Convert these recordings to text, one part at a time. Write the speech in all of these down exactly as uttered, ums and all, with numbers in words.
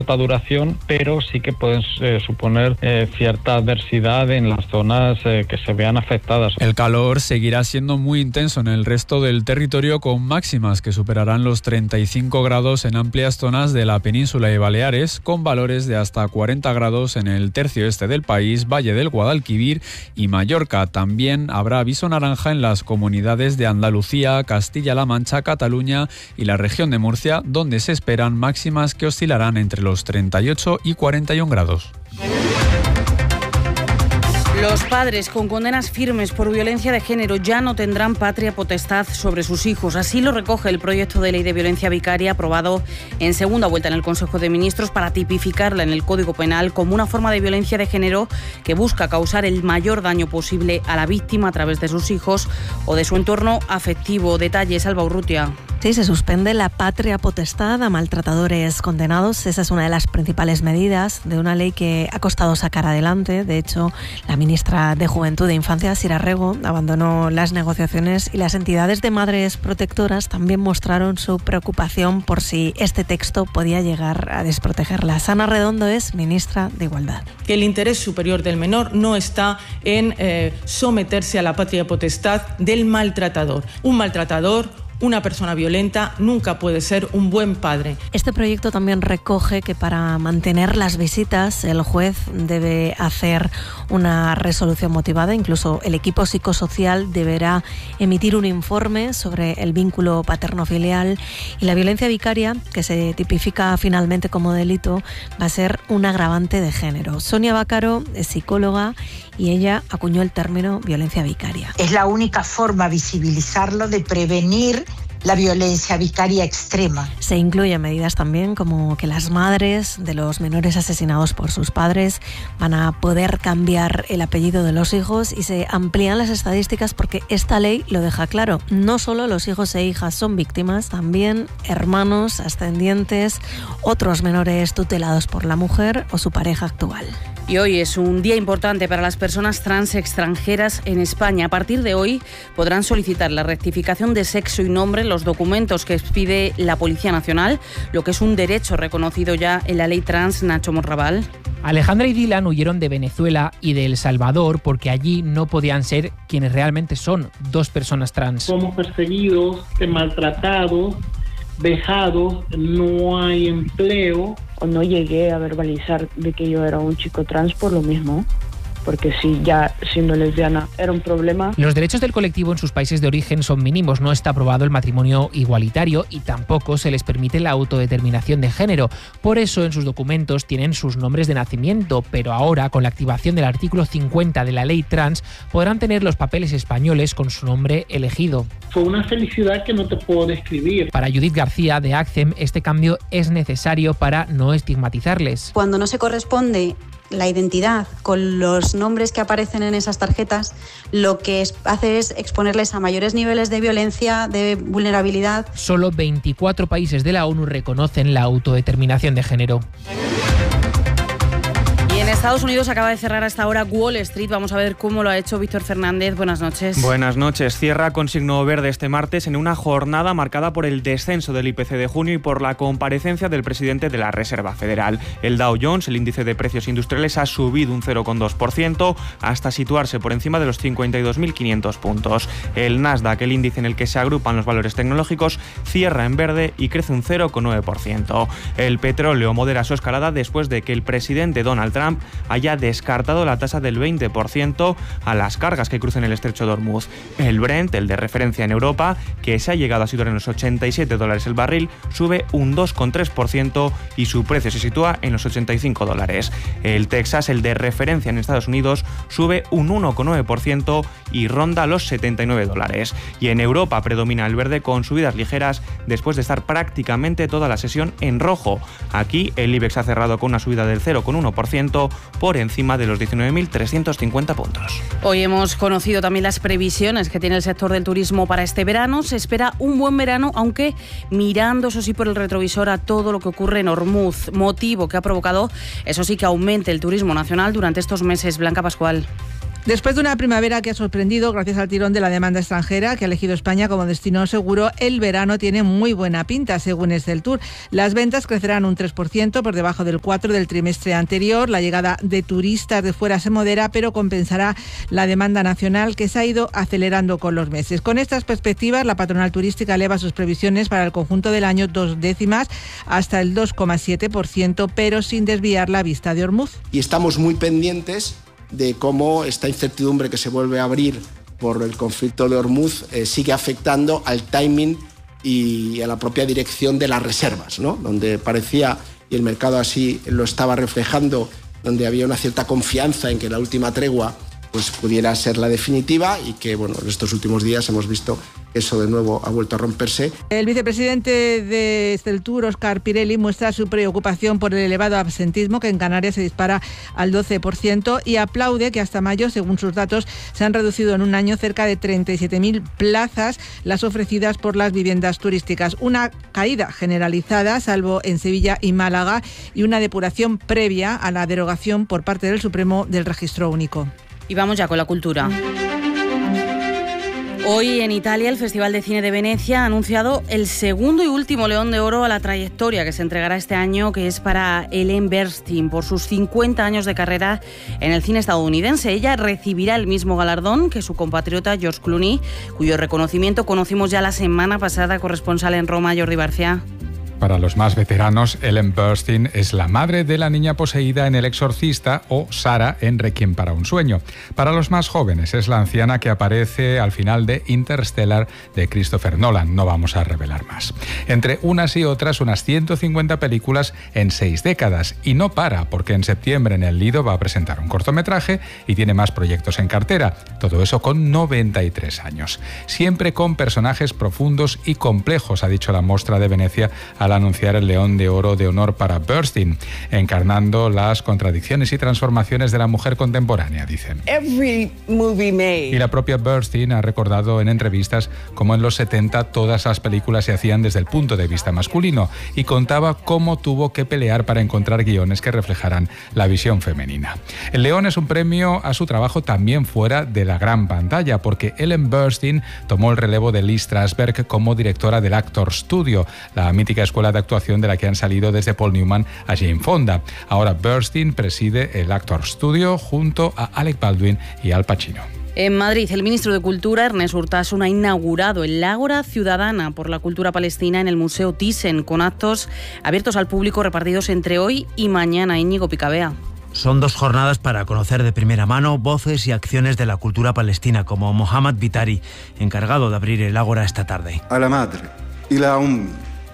duración, pero sí que pueden eh, suponer eh, cierta adversidad en las zonas eh, que se vean afectadas. El calor seguirá siendo muy intenso en el resto del territorio, con máximas que superarán los treinta y cinco grados en amplias zonas de la península y Baleares, con valores de hasta cuarenta grados en el tercio este del país, Valle del Guadalquivir y Mallorca. También habrá aviso naranja en las comunidades de Andalucía, Castilla-La Mancha, Cataluña y la región de Murcia, donde se esperan máximas que oscilarán entre los treinta y ocho y cuarenta y uno grados. Los padres con condenas firmes por violencia de género ya no tendrán patria potestad sobre sus hijos. Así lo recoge el proyecto de ley de violencia vicaria aprobado en segunda vuelta en el Consejo de Ministros para tipificarla en el Código Penal como una forma de violencia de género que busca causar el mayor daño posible a la víctima a través de sus hijos o de su entorno afectivo. Detalles, Alba Urrutia. Sí, se suspende la patria potestad a maltratadores condenados. Esa es una de las principales medidas de una ley que ha costado sacar adelante. De hecho, la ministra de Juventud e Infancia, Sira Rego, abandonó las negociaciones y las entidades de madres protectoras también mostraron su preocupación por si este texto podía llegar a desprotegerlas. Ana Redondo es ministra de Igualdad. Que el interés superior del menor no está en eh, someterse a la patria potestad del maltratador. Un maltratador, una persona violenta, nunca puede ser un buen padre. Este proyecto también recoge que para mantener las visitas el juez debe hacer una resolución motivada. Incluso el equipo psicosocial deberá emitir un informe sobre el vínculo paterno-filial, y la violencia vicaria, que se tipifica finalmente como delito, va a ser un agravante de género. Sonia Bacaro es psicóloga y ella acuñó el término violencia vicaria. Es la única forma visibilizarlo, de prevenir la violencia vicaria extrema. Se incluyen medidas también como que las madres de los menores asesinados por sus padres van a poder cambiar el apellido de los hijos, y se amplían las estadísticas porque esta ley lo deja claro. No solo los hijos e hijas son víctimas, también hermanos, ascendientes, otros menores tutelados por la mujer o su pareja actual. Y hoy es un día importante para las personas trans extranjeras en España. A partir de hoy podrán solicitar la rectificación de sexo y nombre en los documentos que expide la Policía Nacional, lo que es un derecho reconocido ya en la ley trans. Nacho Morrabal. Alejandra y Dylan huyeron de Venezuela y de El Salvador porque allí no podían ser quienes realmente son, dos personas trans. Somos perseguidos, maltratados, vejados, no hay empleo. No llegué a verbalizar de que yo era un chico trans por lo mismo, porque si ya siendo lesbiana era un problema. Los derechos del colectivo en sus países de origen son mínimos. No está aprobado el matrimonio igualitario y tampoco se les permite la autodeterminación de género. Por eso en sus documentos tienen sus nombres de nacimiento, pero ahora con la activación del artículo cincuenta de la ley trans podrán tener los papeles españoles con su nombre elegido. Fue una felicidad que no te puedo describir. Para Judith García de ACCEM, este cambio es necesario para no estigmatizarles. Cuando no se corresponde la identidad con los nombres que aparecen en esas tarjetas, lo que es, hace es exponerles a mayores niveles de violencia, de vulnerabilidad. Solo veinticuatro países de la ONU reconocen la autodeterminación de género. En Estados Unidos acaba de cerrar hasta ahora Wall Street. Vamos a ver cómo lo ha hecho Víctor Fernández. Buenas noches. Buenas noches. Cierra con signo verde este martes en una jornada marcada por el descenso del I P C de junio y por la comparecencia del presidente de la Reserva Federal. El Dow Jones, el índice de precios industriales, ha subido un cero coma dos por ciento hasta situarse por encima de los cincuenta y dos mil quinientos puntos. El Nasdaq, el índice en el que se agrupan los valores tecnológicos, cierra en verde y crece un cero coma nueve por ciento. El petróleo modera su escalada después de que el presidente Donald Trump haya descartado la tasa del veinte por ciento a las cargas que crucen el estrecho de Hormuz. El Brent, el de referencia en Europa, que se ha llegado a situar en los ochenta y siete dólares el barril, sube un dos coma tres por ciento y su precio se sitúa en los ochenta y cinco dólares. El Texas, el de referencia en Estados Unidos, sube un uno coma nueve por ciento y ronda los setenta y nueve dólares. Y en Europa predomina el verde con subidas ligeras después de estar prácticamente toda la sesión en rojo. Aquí el IBEX ha cerrado con una subida del cero coma uno por ciento por encima de los diecinueve mil trescientos cincuenta puntos. Hoy hemos conocido también las previsiones que tiene el sector del turismo para este verano. Se espera un buen verano, aunque mirando, eso sí, por el retrovisor a todo lo que ocurre en Hormuz, motivo que ha provocado, eso sí, que aumente el turismo nacional durante estos meses. Blanca Pascual. Después de una primavera que ha sorprendido gracias al tirón de la demanda extranjera que ha elegido España como destino seguro, el verano tiene muy buena pinta, según Exceltur. Las ventas crecerán un tres por ciento por debajo del cuatro por ciento del trimestre anterior. La llegada de turistas de fuera se modera, pero compensará la demanda nacional que se ha ido acelerando con los meses. Con estas perspectivas, la patronal turística eleva sus previsiones para el conjunto del año dos décimas hasta el dos coma siete por ciento, pero sin desviar la vista de Ormuz. Y estamos muy pendientes de cómo esta incertidumbre que se vuelve a abrir por el conflicto de Ormuz eh, sigue afectando al timing y a la propia dirección de las reservas, ¿no? Donde parecía, y el mercado así lo estaba reflejando, donde había una cierta confianza en que la última tregua pues, pudiera ser la definitiva, y que bueno, en estos últimos días hemos visto que eso de nuevo ha vuelto a romperse. El vicepresidente de Exceltur, Óscar Pirelli, muestra su preocupación por el elevado absentismo que en Canarias se dispara al doce por ciento y aplaude que hasta mayo, según sus datos, se han reducido en un año cerca de treinta y siete mil plazas las ofrecidas por las viviendas turísticas. Una caída generalizada, salvo en Sevilla y Málaga, y una depuración previa a la derogación por parte del Supremo del registro único. Y vamos ya con la cultura. Hoy en Italia el Festival de Cine de Venecia ha anunciado el segundo y último León de Oro a la trayectoria que se entregará este año, que es para Ellen Burstyn por sus cincuenta años de carrera en el cine estadounidense. Ella recibirá el mismo galardón que su compatriota George Clooney, cuyo reconocimiento conocimos ya la semana pasada. Corresponsal en Roma, Jordi Barcia. Para los más veteranos, Ellen Burstyn es la madre de la niña poseída en El Exorcista o Sara en Requiem para un sueño. Para los más jóvenes, es la anciana que aparece al final de Interstellar de Christopher Nolan. No vamos a revelar más. Entre unas y otras, unas ciento cincuenta películas en seis décadas. Y no para, porque en septiembre en el Lido va a presentar un cortometraje y tiene más proyectos en cartera. Todo eso con noventa y tres años. Siempre con personajes profundos y complejos, ha dicho la Mostra de Venecia al anunciar el León de Oro de honor para Burstyn, encarnando las contradicciones y transformaciones de la mujer contemporánea, dicen. Every movie made. Y la propia Burstyn ha recordado en entrevistas cómo en los setenta todas las películas se hacían desde el punto de vista masculino, y contaba cómo tuvo que pelear para encontrar guiones que reflejaran la visión femenina. El León es un premio a su trabajo también fuera de la gran pantalla, porque Ellen Burstyn tomó el relevo de Lee Strasberg como directora del Actors Studio, la mítica escuela de actuación de la que han salido desde Paul Newman a Jane Fonda. Ahora Burstyn preside el Actors Studio junto a Alec Baldwin y Al Pacino. En Madrid, el ministro de Cultura, Ernest Urtasun, ha inaugurado el Ágora Ciudadana por la Cultura Palestina en el Museo Thyssen, con actos abiertos al público repartidos entre hoy y mañana. Íñigo Picabea. Son dos jornadas para conocer de primera mano voces y acciones de la cultura palestina, como Mohammad Bitari, encargado de abrir el Ágora esta tarde. A la madre y la ummi.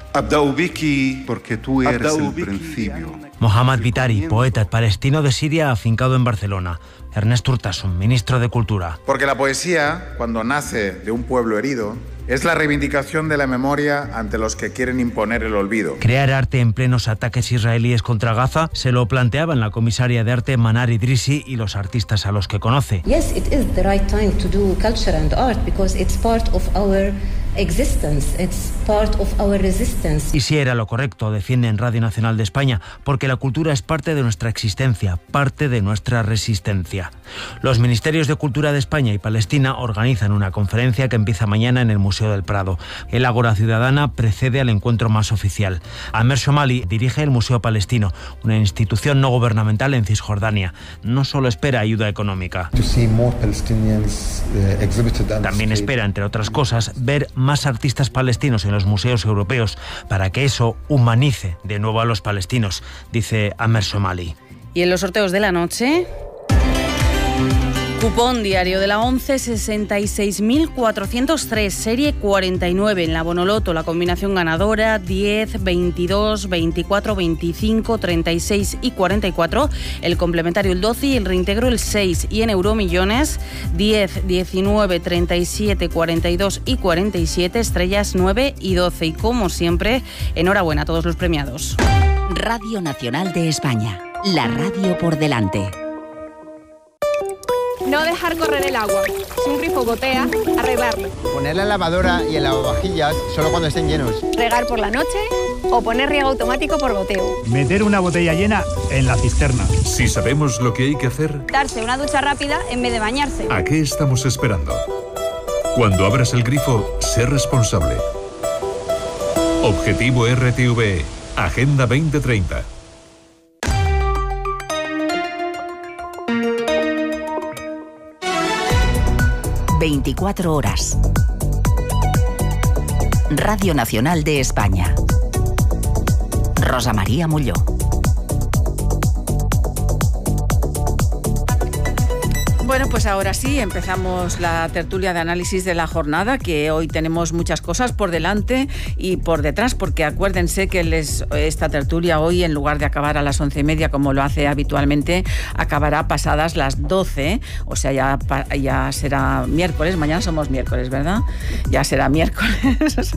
Porque tú eres el principio. Mohammad Bitari, poeta palestino de Siria afincado en Barcelona. Ernest Urtasun, ministro de Cultura. Porque la poesía, cuando nace de un pueblo herido, es la reivindicación de la memoria ante los que quieren imponer el olvido. Crear arte en plenos ataques israelíes contra Gaza se lo planteaban la comisaria de arte Manar Idrissi y los artistas a los que conoce. Yes, it is the right time to do culture and art because it's part of our existence, it's part of our resistance. Y sí era lo correcto, defiende en Radio Nacional de España, porque la cultura es parte de nuestra existencia, parte de nuestra resistencia. Los Ministerios de Cultura de España y Palestina organizan una conferencia que empieza mañana en el Museo del Prado. El Ágora Ciudadana precede al encuentro más oficial. Amer Shomali dirige el Museo Palestino, una institución no gubernamental en Cisjordania. No solo espera ayuda económica. También espera, entre otras cosas, ver más artistas palestinos en los museos europeos para que eso humanice de nuevo a los palestinos, dice Amer Shomali. Y en los sorteos de la noche, cupón diario de la once, sesenta y seis mil cuatrocientos tres, serie cuarenta y nueve. En la Bonoloto, la combinación ganadora diez, veintidós, veinticuatro, veinticinco, treinta y seis y cuarenta y cuatro. El complementario el doce y el reintegro el seis. Y en Euromillones, diez, diecinueve, treinta y siete, cuarenta y dos y cuarenta y siete, estrellas nueve y doce. Y como siempre, enhorabuena a todos los premiados. Radio Nacional de España, la radio por delante. No dejar correr el agua. Si un grifo gotea, arreglarlo. Poner la lavadora y el lavavajillas solo cuando estén llenos. Regar por la noche o poner riego automático por goteo. Meter una botella llena en la cisterna. Si sabemos lo que hay que hacer, Darse una ducha rápida en vez de bañarse. ¿a qué estamos esperando? Cuando abras el grifo, sé responsable. Objetivo R T V E, Agenda veinte treinta. veinticuatro horas. Radio Nacional de España. Rosa María Molló. Bueno, pues ahora sí, empezamos la tertulia de análisis de la jornada, que hoy tenemos muchas cosas por delante y por detrás, porque acuérdense que les, esta tertulia hoy, en lugar de acabar a las once y media, como lo hace habitualmente, acabará pasadas las doce, o sea, ya, ya será miércoles, mañana somos miércoles, ¿verdad? Ya será miércoles,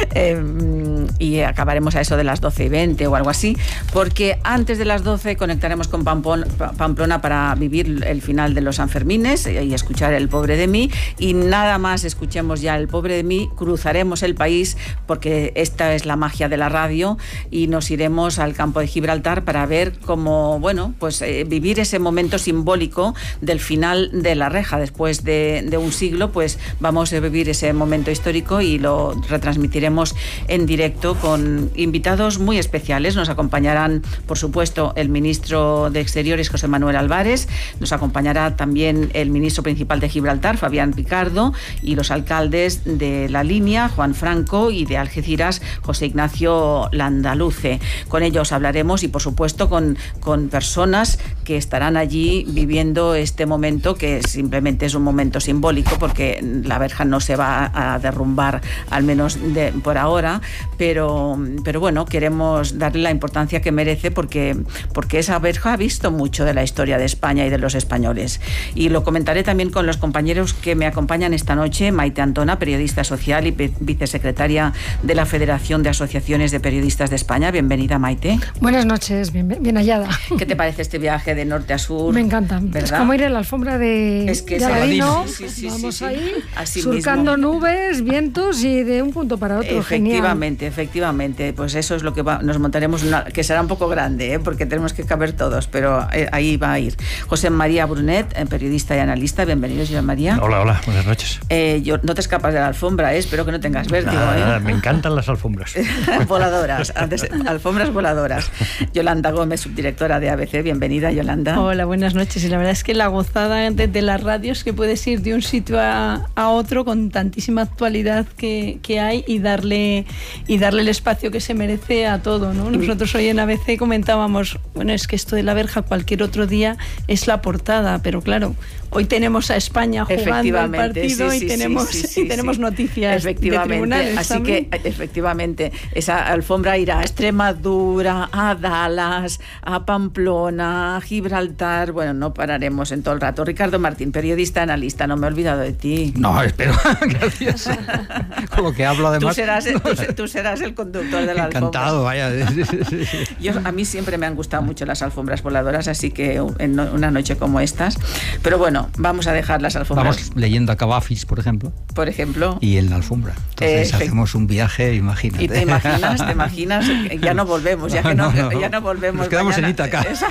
eh, y acabaremos a eso de las doce y veinte o algo así, porque antes de las doce conectaremos con Pamplona para vivir el final de los Sanfermines y escuchar El Pobre de mí, y nada más escuchemos ya El Pobre de mí, cruzaremos el país, porque esta es la magia de la radio, y nos iremos al campo de Gibraltar para ver cómo, bueno, pues eh, vivir ese momento simbólico del final de la reja. Después de, de un siglo, pues vamos a vivir ese momento histórico y lo retransmitiremos en directo con invitados muy especiales. Nos acompañarán, por supuesto, el ministro de Exteriores, José Manuel Álvarez, nos acompañará también el ministro principal de Gibraltar, Fabián Picardo, y los alcaldes de La Línea, Juan Franco, y de Algeciras, José Ignacio Landaluce. Con ellos hablaremos, y por supuesto con, con personas que estarán allí viviendo este momento, que simplemente es un momento simbólico, porque la verja no se va a derrumbar, al menos de, por ahora, pero, pero bueno, queremos darle la importancia que merece, porque, porque esa verja ha visto mucho de la historia de España y de los españoles. Y lo comentaré también con los compañeros que me acompañan esta noche. Maite Antona, periodista social y vicesecretaria de la Federación de Asociaciones de Periodistas de España. Bienvenida, Maite. Buenas noches, bien, bien hallada. ¿Qué te parece este viaje de norte a sur? Me encanta. ¿Verdad? Es como ir en la alfombra de, es que de Aladino. Sí, sí, Vamos sí, sí. ahí, Así surcando mismo. Nubes, vientos y de un punto para otro. Efectivamente, Genial. efectivamente. Pues eso es lo que va, nos montaremos, una, que será un poco grande, ¿eh? Porque tenemos que caber todos, pero eh, ahí va a ir. José María Brunet, periodista y analista. Bienvenido, José María. Hola, hola, buenas noches. Eh, yo, no te escapas de la alfombra, ¿eh? Espero que no tengas vértigo. Nada, ¿eh? nada, me encantan las alfombras. Voladoras, antes, alfombras voladoras. Yolanda Gómez, subdirectora de A B C. Bienvenida, Yolanda. Hola, buenas noches. Y la verdad es que la gozada de, de las radios, que puedes ir de un sitio a, a otro con tantísima actualidad que, que hay, y darle, y darle el espacio que se merece a todo, ¿no? Nosotros hoy en A B C comentábamos, bueno, es que esto de la verja cualquier otro día es la portada, pero claro, hoy tenemos a España jugando el partido, sí, sí, y tenemos, sí, sí, sí, y tenemos sí. noticias efectivamente, de tribunales así también. que efectivamente esa alfombra irá a Extremadura, a Dallas, a Pamplona, a Gibraltar. Bueno, no pararemos en todo el rato. Ricardo Martín, periodista, analista, no me he olvidado de ti. No, espero, gracias. Con lo que hablo además. Tú serás, tú, tú serás el conductor de la Encantado, alfombra. vaya. Yo, a mí siempre me han gustado mucho las alfombras voladoras, así que en una noche como estas. Pero bueno, vamos a dejar las alfombras. Vamos leyendo a Cavafis, por ejemplo. Por ejemplo. Y en la alfombra. Entonces eh, hacemos un viaje, imagínate. Y te imaginas, te imaginas, ya no volvemos, ya que no, no, no. Ya no volvemos. Nos quedamos mañana, en Ítaca. Esa,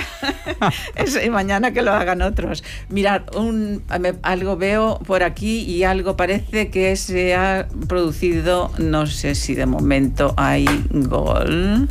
esa, y mañana que lo hagan otros. Mirad, un, algo veo por aquí y algo parece que se ha producido, no sé si de momento hay gol.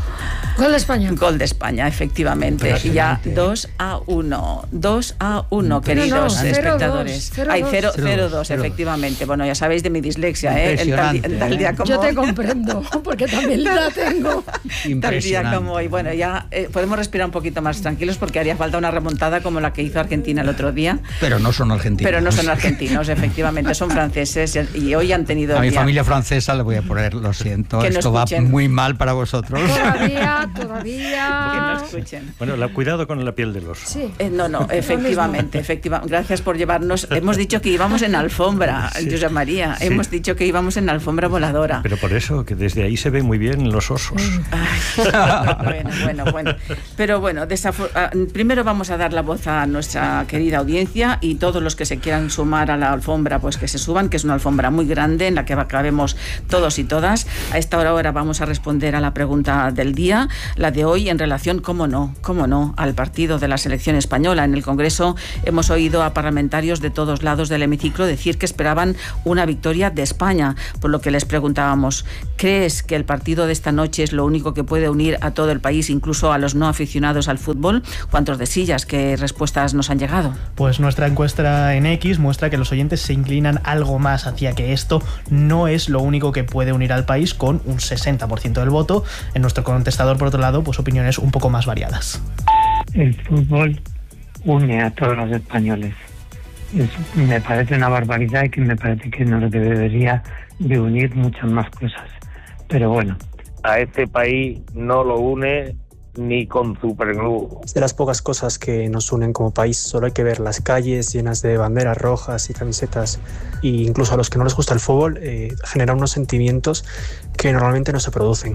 Gol de España. Gol de España, efectivamente. Ya dos a uno. dos a uno, queridos no, espectadores. Hay cero dos, efectivamente. Bueno, ya sabéis de mi dislexia, ¿eh? El tal, el tal día como... Yo te comprendo, porque también la tengo. Tal día como hoy. Bueno, ya eh, podemos respirar un poquito más tranquilos, porque haría falta una remontada como la que hizo Argentina el otro día. Pero no son argentinos. Pero no son argentinos, efectivamente. Son franceses y hoy han tenido... A mi día... familia francesa le voy a poner, lo siento, esto va muy mal para vosotros. Todavía Todavía, todavía. Que no escuchen. Bueno, la, cuidado con la piel del oso. Sí. Eh, no, no, efectivamente, efectivamente. Gracias por llevarnos. Hemos dicho que íbamos en alfombra, sí. José María. Sí. Hemos dicho que íbamos en alfombra voladora. Pero por eso, que desde ahí se ven muy bien los osos. Ay, bueno, bueno, bueno. Pero bueno, primero vamos a dar la voz a nuestra querida audiencia y todos los que se quieran sumar a la alfombra, pues que se suban, que es una alfombra muy grande en la que cabemos todos y todas. A esta hora ahora vamos a responder a la pregunta del día, la de hoy en relación, cómo no, cómo no, al partido de la selección española. En el Congreso hemos oído a parlamentarios de todos lados del hemiciclo decir que esperaban una victoria de España, por lo que les preguntábamos, ¿crees que el partido de esta noche es lo único que puede unir a todo el país, incluso a los no aficionados al fútbol? ¿Cuántos de sillas? ¿Qué respuestas nos han llegado? Pues nuestra encuesta en X muestra que los oyentes se inclinan algo más hacia que esto no es lo único que puede unir al país, con un sesenta por ciento del voto. En nuestro contestador, por otro lado, pues opiniones un poco más variadas. El fútbol une a todos los españoles. Es, me parece una barbaridad y que me parece que nos debería de unir muchas más cosas. Pero bueno. A este país no lo une ni con superglue. De las pocas cosas que nos unen como país, solo hay que ver las calles llenas de banderas rojas y camisetas, e incluso a los que no les gusta el fútbol, eh, genera unos sentimientos que normalmente no se producen.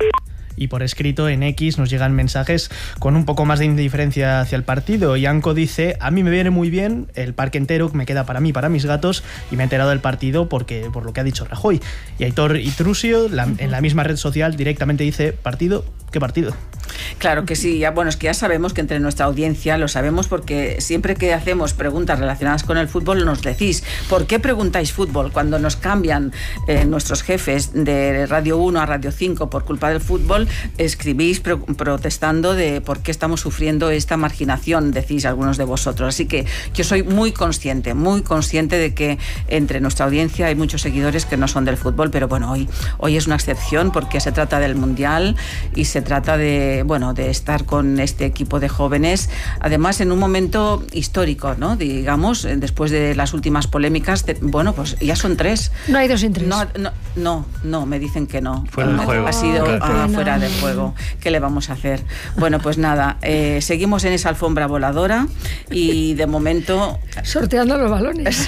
Y por escrito en X nos llegan mensajes con un poco más de indiferencia hacia el partido. Yanko dice, a mí me viene muy bien, el parque entero me queda para mí, para mis gatos, y me he enterado del partido porque por lo que ha dicho Rajoy. Y Aitor Itrusio, la, en la misma red social, directamente dice, ¿partido? ¿Qué partido? Claro que sí, ya, bueno, es que ya sabemos que entre nuestra audiencia, lo sabemos porque siempre que hacemos preguntas relacionadas con el fútbol nos decís, ¿por qué preguntáis fútbol? Cuando nos cambian eh, nuestros jefes de Radio uno a Radio cinco por culpa del fútbol, escribís pro protestando de por qué estamos sufriendo esta marginación, decís algunos de vosotros. Así que yo soy muy consciente, muy consciente de que entre nuestra audiencia hay muchos seguidores que no son del fútbol, pero bueno, hoy, hoy es una excepción porque se trata del Mundial y se trata de, bueno, de estar con este equipo de jóvenes, además en un momento histórico, ¿no? Digamos, después de las últimas polémicas, de, bueno, pues ya son tres. No hay dos sin tres. No, no, no, no me dicen que no. Fuera del juego. Ha sido ah, fuera del juego. ¿Qué le vamos a hacer? Bueno, pues nada, eh, seguimos en esa alfombra voladora y de momento... Sorteando los balones.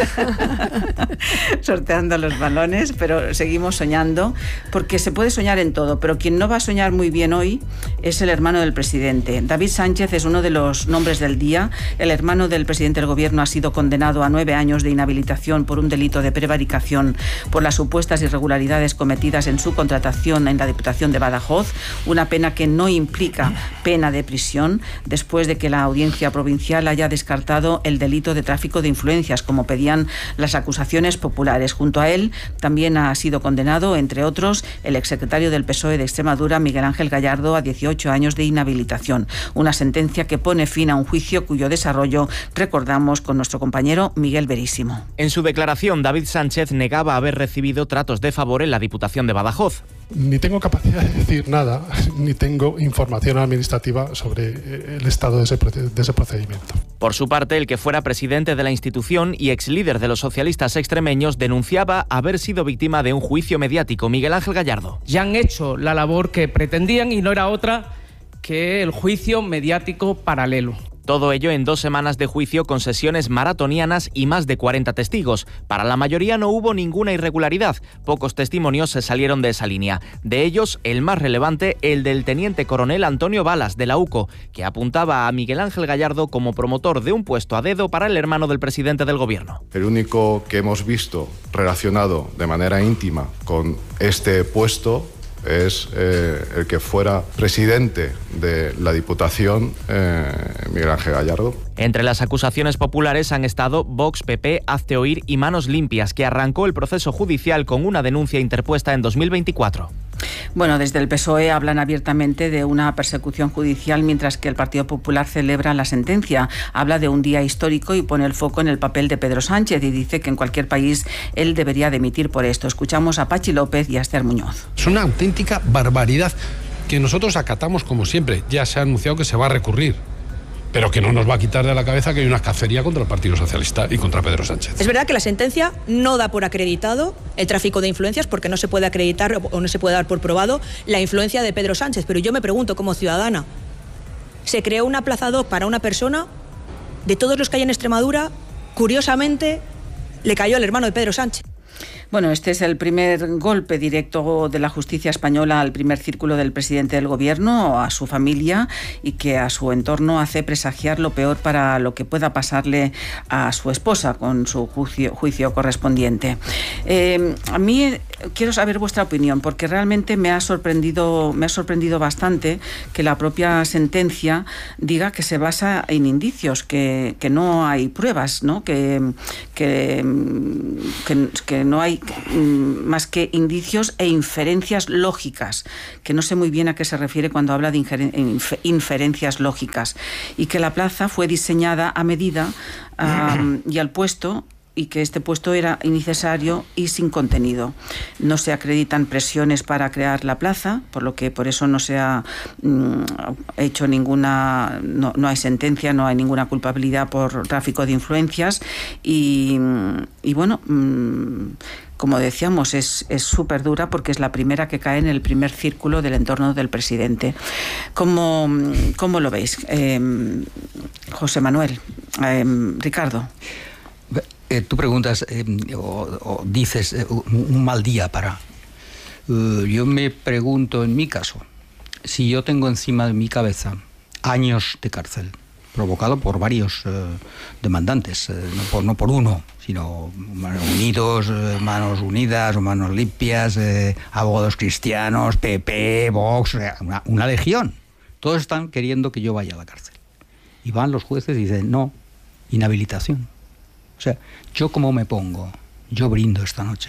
Sorteando los balones, pero seguimos soñando, porque se puede soñar en todo, pero quien no va a soñar muy bien hoy es el hermano del presidente. David Sánchez es uno de los nombres del día. El hermano del presidente del gobierno ha sido condenado a nueve años de inhabilitación por un delito de prevaricación por las supuestas irregularidades cometidas en su contratación en la Diputación de Badajoz, una pena que no implica pena de prisión, después de que la Audiencia Provincial haya descartado el delito de tráfico de influencias, como pedían las acusaciones populares. Junto a él también ha sido condenado, entre otros, el exsecretario del P S O E de Extremadura, Miguel Ángel Gallardo, a dieciocho años de inhabilitación. Una sentencia que pone fin a un juicio cuyo desarrollo recordamos con nuestro compañero Miguel Verísimo. En su declaración, David Sánchez negaba haber recibido tratos de favor en la Diputación de Badajoz. Ni tengo capacidad de decir nada, ni tengo información administrativa sobre el estado de ese, de ese procedimiento. Por su parte, el que fuera presidente de la institución y ex líder de los socialistas extremeños denunciaba haber sido víctima de un juicio mediático. Miguel Ángel Gallardo. Ya han hecho la labor que pretendían y no era otra que el juicio mediático paralelo. Todo ello en dos semanas de juicio con sesiones maratonianas y más de cuarenta testigos. Para la mayoría no hubo ninguna irregularidad. Pocos testimonios se salieron de esa línea. De ellos, el más relevante, el del teniente coronel Antonio Balas, de la U C O, que apuntaba a Miguel Ángel Gallardo como promotor de un puesto a dedo para el hermano del presidente del gobierno. El único que hemos visto relacionado de manera íntima con este puesto es eh, el que fuera presidente de la Diputación, eh, Miguel Ángel Gallardo. Entre las acusaciones populares han estado Vox, P P, Hazte Oír y Manos Limpias, que arrancó el proceso judicial con una denuncia interpuesta en dos mil veinticuatro. Bueno, desde el P S O E hablan abiertamente de una persecución judicial, mientras que el Partido Popular celebra la sentencia. Habla de un día histórico y pone el foco en el papel de Pedro Sánchez y dice que en cualquier país él debería dimitir por esto. Escuchamos a Pachi López y a Esther Muñoz. Es una auténtica barbaridad que nosotros acatamos como siempre. Ya se ha anunciado que se va a recurrir. pero que no nos va a quitar de la cabeza que hay una cacería contra el Partido Socialista y contra Pedro Sánchez. Es verdad que la sentencia no da por acreditado el tráfico de influencias, porque no se puede acreditar o no se puede dar por probado la influencia de Pedro Sánchez, pero yo me pregunto, como ciudadana, ¿se creó una plaza doc para una persona? De todos los que hay en Extremadura, curiosamente, le cayó al hermano de Pedro Sánchez. Bueno, este es el primer golpe directo de la justicia española al primer círculo del presidente del gobierno, a su familia, y que a su entorno hace presagiar lo peor para lo que pueda pasarle a su esposa con su juicio, juicio correspondiente. Eh, a mí quiero saber vuestra opinión, porque realmente me ha sorprendido, me ha sorprendido bastante que la propia sentencia diga que se basa en indicios, que, que no hay pruebas, ¿no? Que, que, que, que no hay más que indicios e inferencias lógicas, que no sé muy bien a qué se refiere cuando habla de infer- inferencias lógicas, y que la plaza fue diseñada a medida um, y al puesto, y que este puesto era innecesario y sin contenido. No se acreditan presiones para crear la plaza, por lo que por eso no se ha mm, hecho ninguna, no, no hay sentencia, no hay ninguna culpabilidad por tráfico de influencias, y, y bueno, mm, como decíamos, es súper dura porque es la primera que cae en el primer círculo del entorno del presidente. ¿Cómo, cómo lo veis? Eh, José Manuel, eh, Ricardo. Eh, tú preguntas eh, o, o dices eh, un, un mal día para... Uh, yo me pregunto, en mi caso, si yo tengo encima de mi cabeza años de cárcel, provocado por varios eh, demandantes, eh, no, por, no por uno, sino Manos Unidos, eh, Manos Unidas, Manos Limpias, eh, Abogados Cristianos, P P, Vox, una, una legión. Todos están queriendo que yo vaya a la cárcel. Y van los jueces y dicen, no, inhabilitación. O sea, ¿yo cómo me pongo? Yo brindo esta noche.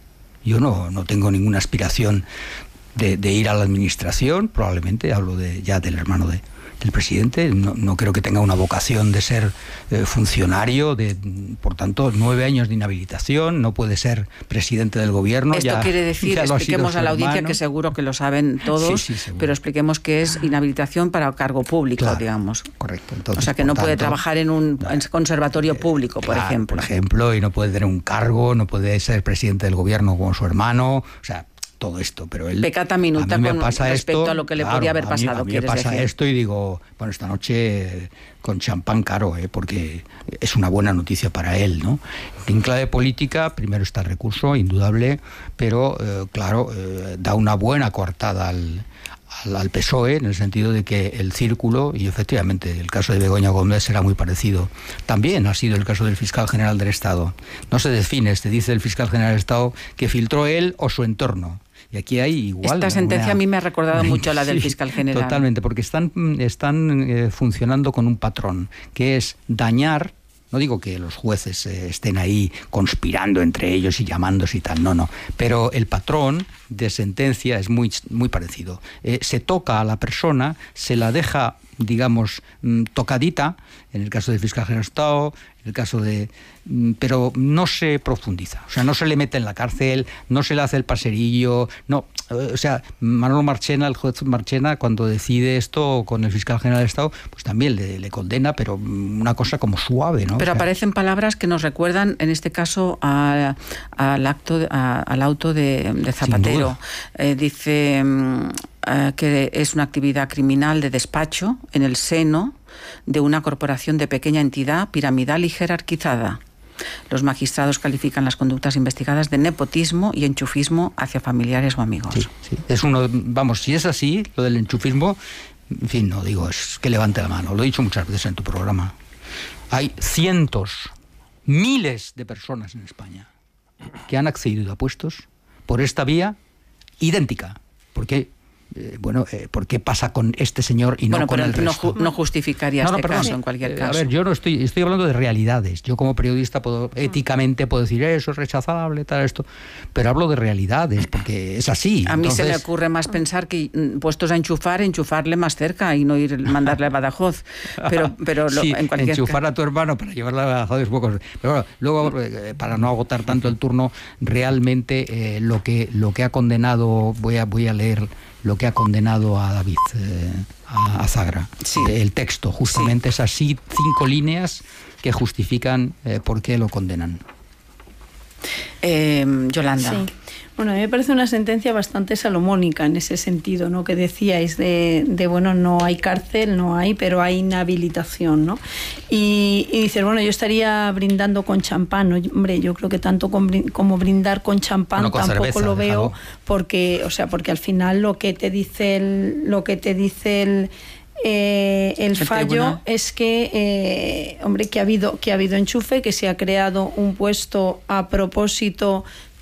Yo no, no tengo ninguna aspiración de, de ir a la administración, probablemente, hablo de, ya del hermano de, del presidente, no, no creo que tenga una vocación de ser eh, funcionario, de, por tanto, nueve años de inhabilitación, no puede ser presidente del gobierno. Esto ya, quiere decir, ya expliquemos a la audiencia, hermano. Que seguro que lo saben todos, sí, sí, pero expliquemos que es inhabilitación para cargo público, claro, digamos. Correcto. Entonces, o sea, que no tanto, puede trabajar en un en conservatorio público, por claro, ejemplo. Por ejemplo, y no puede tener un cargo, no puede ser presidente del gobierno como su hermano, o sea, todo esto, pero él... Pecata minuta con respecto esto, a lo que le claro, podía haber a mí, pasado, a mí ¿quieres me pasa decir? esto y digo, bueno, esta noche con champán caro, ¿eh? Porque es una buena noticia para él, ¿no? En clave política, primero está el recurso, indudable, pero, eh, claro, eh, da una buena coartada al... al P S O E, en el sentido de que el círculo, y efectivamente el caso de Begoña Gómez será muy parecido, también ha sido el caso del fiscal general del Estado. No se define, se dice el fiscal general del Estado que filtró él o su entorno. Y aquí hay igual... Esta sentencia una... a mí me ha recordado mucho a la del sí, fiscal general. Totalmente, porque están, están eh, funcionando con un patrón, que es dañar. No digo que los jueces eh, estén ahí conspirando entre ellos y llamándose y tal, no, no. Pero el patrón de sentencia es muy, muy parecido. Eh, se toca a la persona, se la deja, digamos, tocadita, en el caso del fiscal general del Estado, en el caso de... pero no se profundiza, o sea, no se le mete en la cárcel, no se le hace el paserillo, no, o sea, Manolo Marchena, el juez Marchena, cuando decide esto con el fiscal general del Estado, pues también le, le condena, pero una cosa como suave, ¿no? Pero o sea, aparecen palabras que nos recuerdan, en este caso, a, a, al, acto, a, al auto de, de Zapatero. Eh, dice eh, que es una actividad criminal de despacho en el seno de una corporación de pequeña entidad piramidal y jerarquizada. Los magistrados califican las conductas investigadas de nepotismo y enchufismo hacia familiares o amigos. Sí, sí. Es uno, vamos, si es así, lo del enchufismo, en fin, no digo, es que levante la mano. Lo he dicho muchas veces en tu programa. Hay cientos, miles de personas en España que han accedido a puestos por esta vía idéntica. Porque Eh, bueno, eh, ¿por qué pasa con este señor y no bueno, con el no resto? Ju no justificaría no, no, este perdón, caso en cualquier caso. A ver, yo no estoy, estoy hablando de realidades. Yo como periodista puedo, éticamente puedo decir eso es rechazable, tal, esto, pero hablo de realidades, porque es así. A mí Entonces... se me ocurre más pensar que puestos a enchufar, enchufarle más cerca y no ir mandarle a Badajoz. Pero, pero lo, sí, en cualquier enchufar caso. a tu hermano para llevarla a Badajoz es poco. Pero bueno, luego, eh, para no agotar tanto el turno, realmente eh, lo que lo que ha condenado, voy a, voy a leer lo que ha condenado a David, eh, a, a Zagra. Sí. El texto, justamente, sí. Esas sí, cinco líneas que justifican eh, por qué lo condenan. Eh, Yolanda. Sí. Bueno, a mí me parece una sentencia bastante salomónica en ese sentido, ¿no? Que decíais de, de bueno, no hay cárcel, no hay, pero hay inhabilitación, ¿no? Y, y dices, bueno, yo estaría brindando con champán, ¿no? Hombre, yo creo que tanto con, como brindar con champán bueno, con tampoco cerveza, lo veo, déjalo. porque, o sea, porque al final lo que te dice el, lo que te dice el Eh, el, el fallo tribunal. Es que eh, hombre que ha habido que ha habido enchufe, que se ha creado un puesto a propósito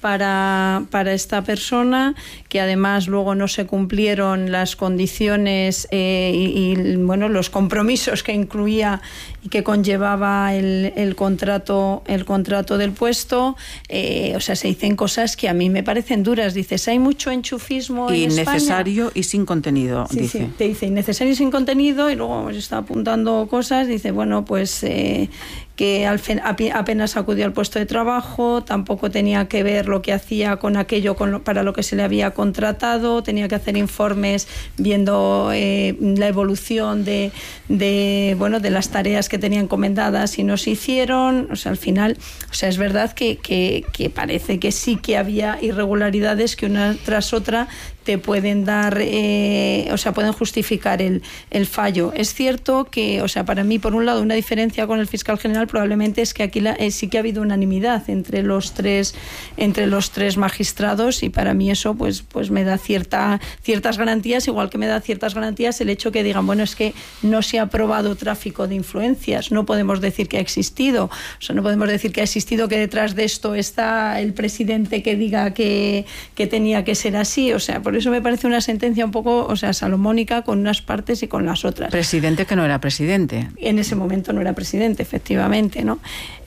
para, para esta persona, que además luego no se cumplieron las condiciones eh, y, y bueno los compromisos que incluía y que conllevaba el, el contrato el contrato del puesto. Eh, o sea, se dicen cosas que a mí me parecen duras. Dices, hay mucho enchufismo en España. Innecesario y sin contenido, sí, dice. Sí, te dice innecesario y sin contenido, y luego se está apuntando cosas. Dice, bueno, pues eh, que al fin, apenas acudió al puesto de trabajo, tampoco tenía que ver lo que hacía con aquello con lo, para lo que se le había contratado, tenía que hacer informes viendo eh, la evolución de, de, bueno, de las tareas que tenía encomendadas y no se hicieron. O sea, al final, o sea, es verdad que, que, que parece que sí que había irregularidades que una tras otra te pueden dar, eh, o sea, pueden justificar el, el fallo. Es cierto que, o sea, para mí, por un lado, una diferencia con el fiscal general probablemente es que aquí la, eh, sí que ha habido unanimidad entre los tres, entre los tres magistrados, y para mí eso, pues, pues me da cierta, ciertas garantías, igual que me da ciertas garantías el hecho que digan, bueno, es que no se ha probado tráfico de influencias, no podemos decir que ha existido, o sea, no podemos decir que ha existido, que detrás de esto está el presidente que diga que, que tenía que ser así. O sea, por eso me parece una sentencia un poco, o sea, salomónica con unas partes y con las otras. Presidente que no era presidente. En ese momento no era presidente, efectivamente, ¿no?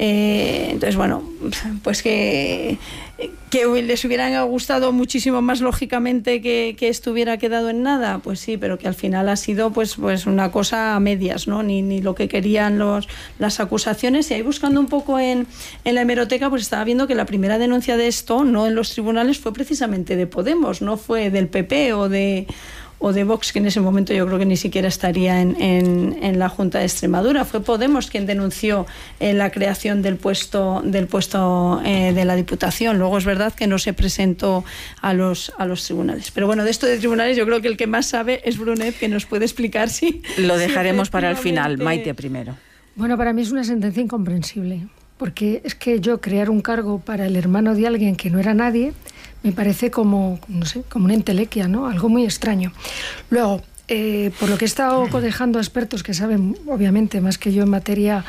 Eh, entonces, bueno, pues que, que les hubieran gustado muchísimo más, lógicamente, que, que estuviera quedado en nada, pues sí, pero que al final ha sido pues, pues una cosa a medias, ¿no? Ni, ni lo que querían los, las acusaciones. Y ahí buscando un poco en, en la hemeroteca, pues estaba viendo que la primera denuncia de esto, no en los tribunales, fue precisamente de Podemos, no fue del P P o de o de Vox, que en ese momento yo creo que ni siquiera estaría en, en, en la Junta de Extremadura. Fue Podemos quien denunció eh, la creación del puesto del puesto eh, de la Diputación. Luego es verdad que no se presentó a los a los tribunales. Pero bueno, de esto de tribunales yo creo que el que más sabe es Brunet, que nos puede explicar si... Lo dejaremos si para el final. Maite primero. Bueno, para mí es una sentencia incomprensible, porque es que yo crear un cargo para el hermano de alguien que no era nadie me parece como, no sé, como una entelequia, ¿no? Algo muy extraño. Luego, eh, por lo que he estado cotejando a expertos que saben, obviamente, más que yo en materia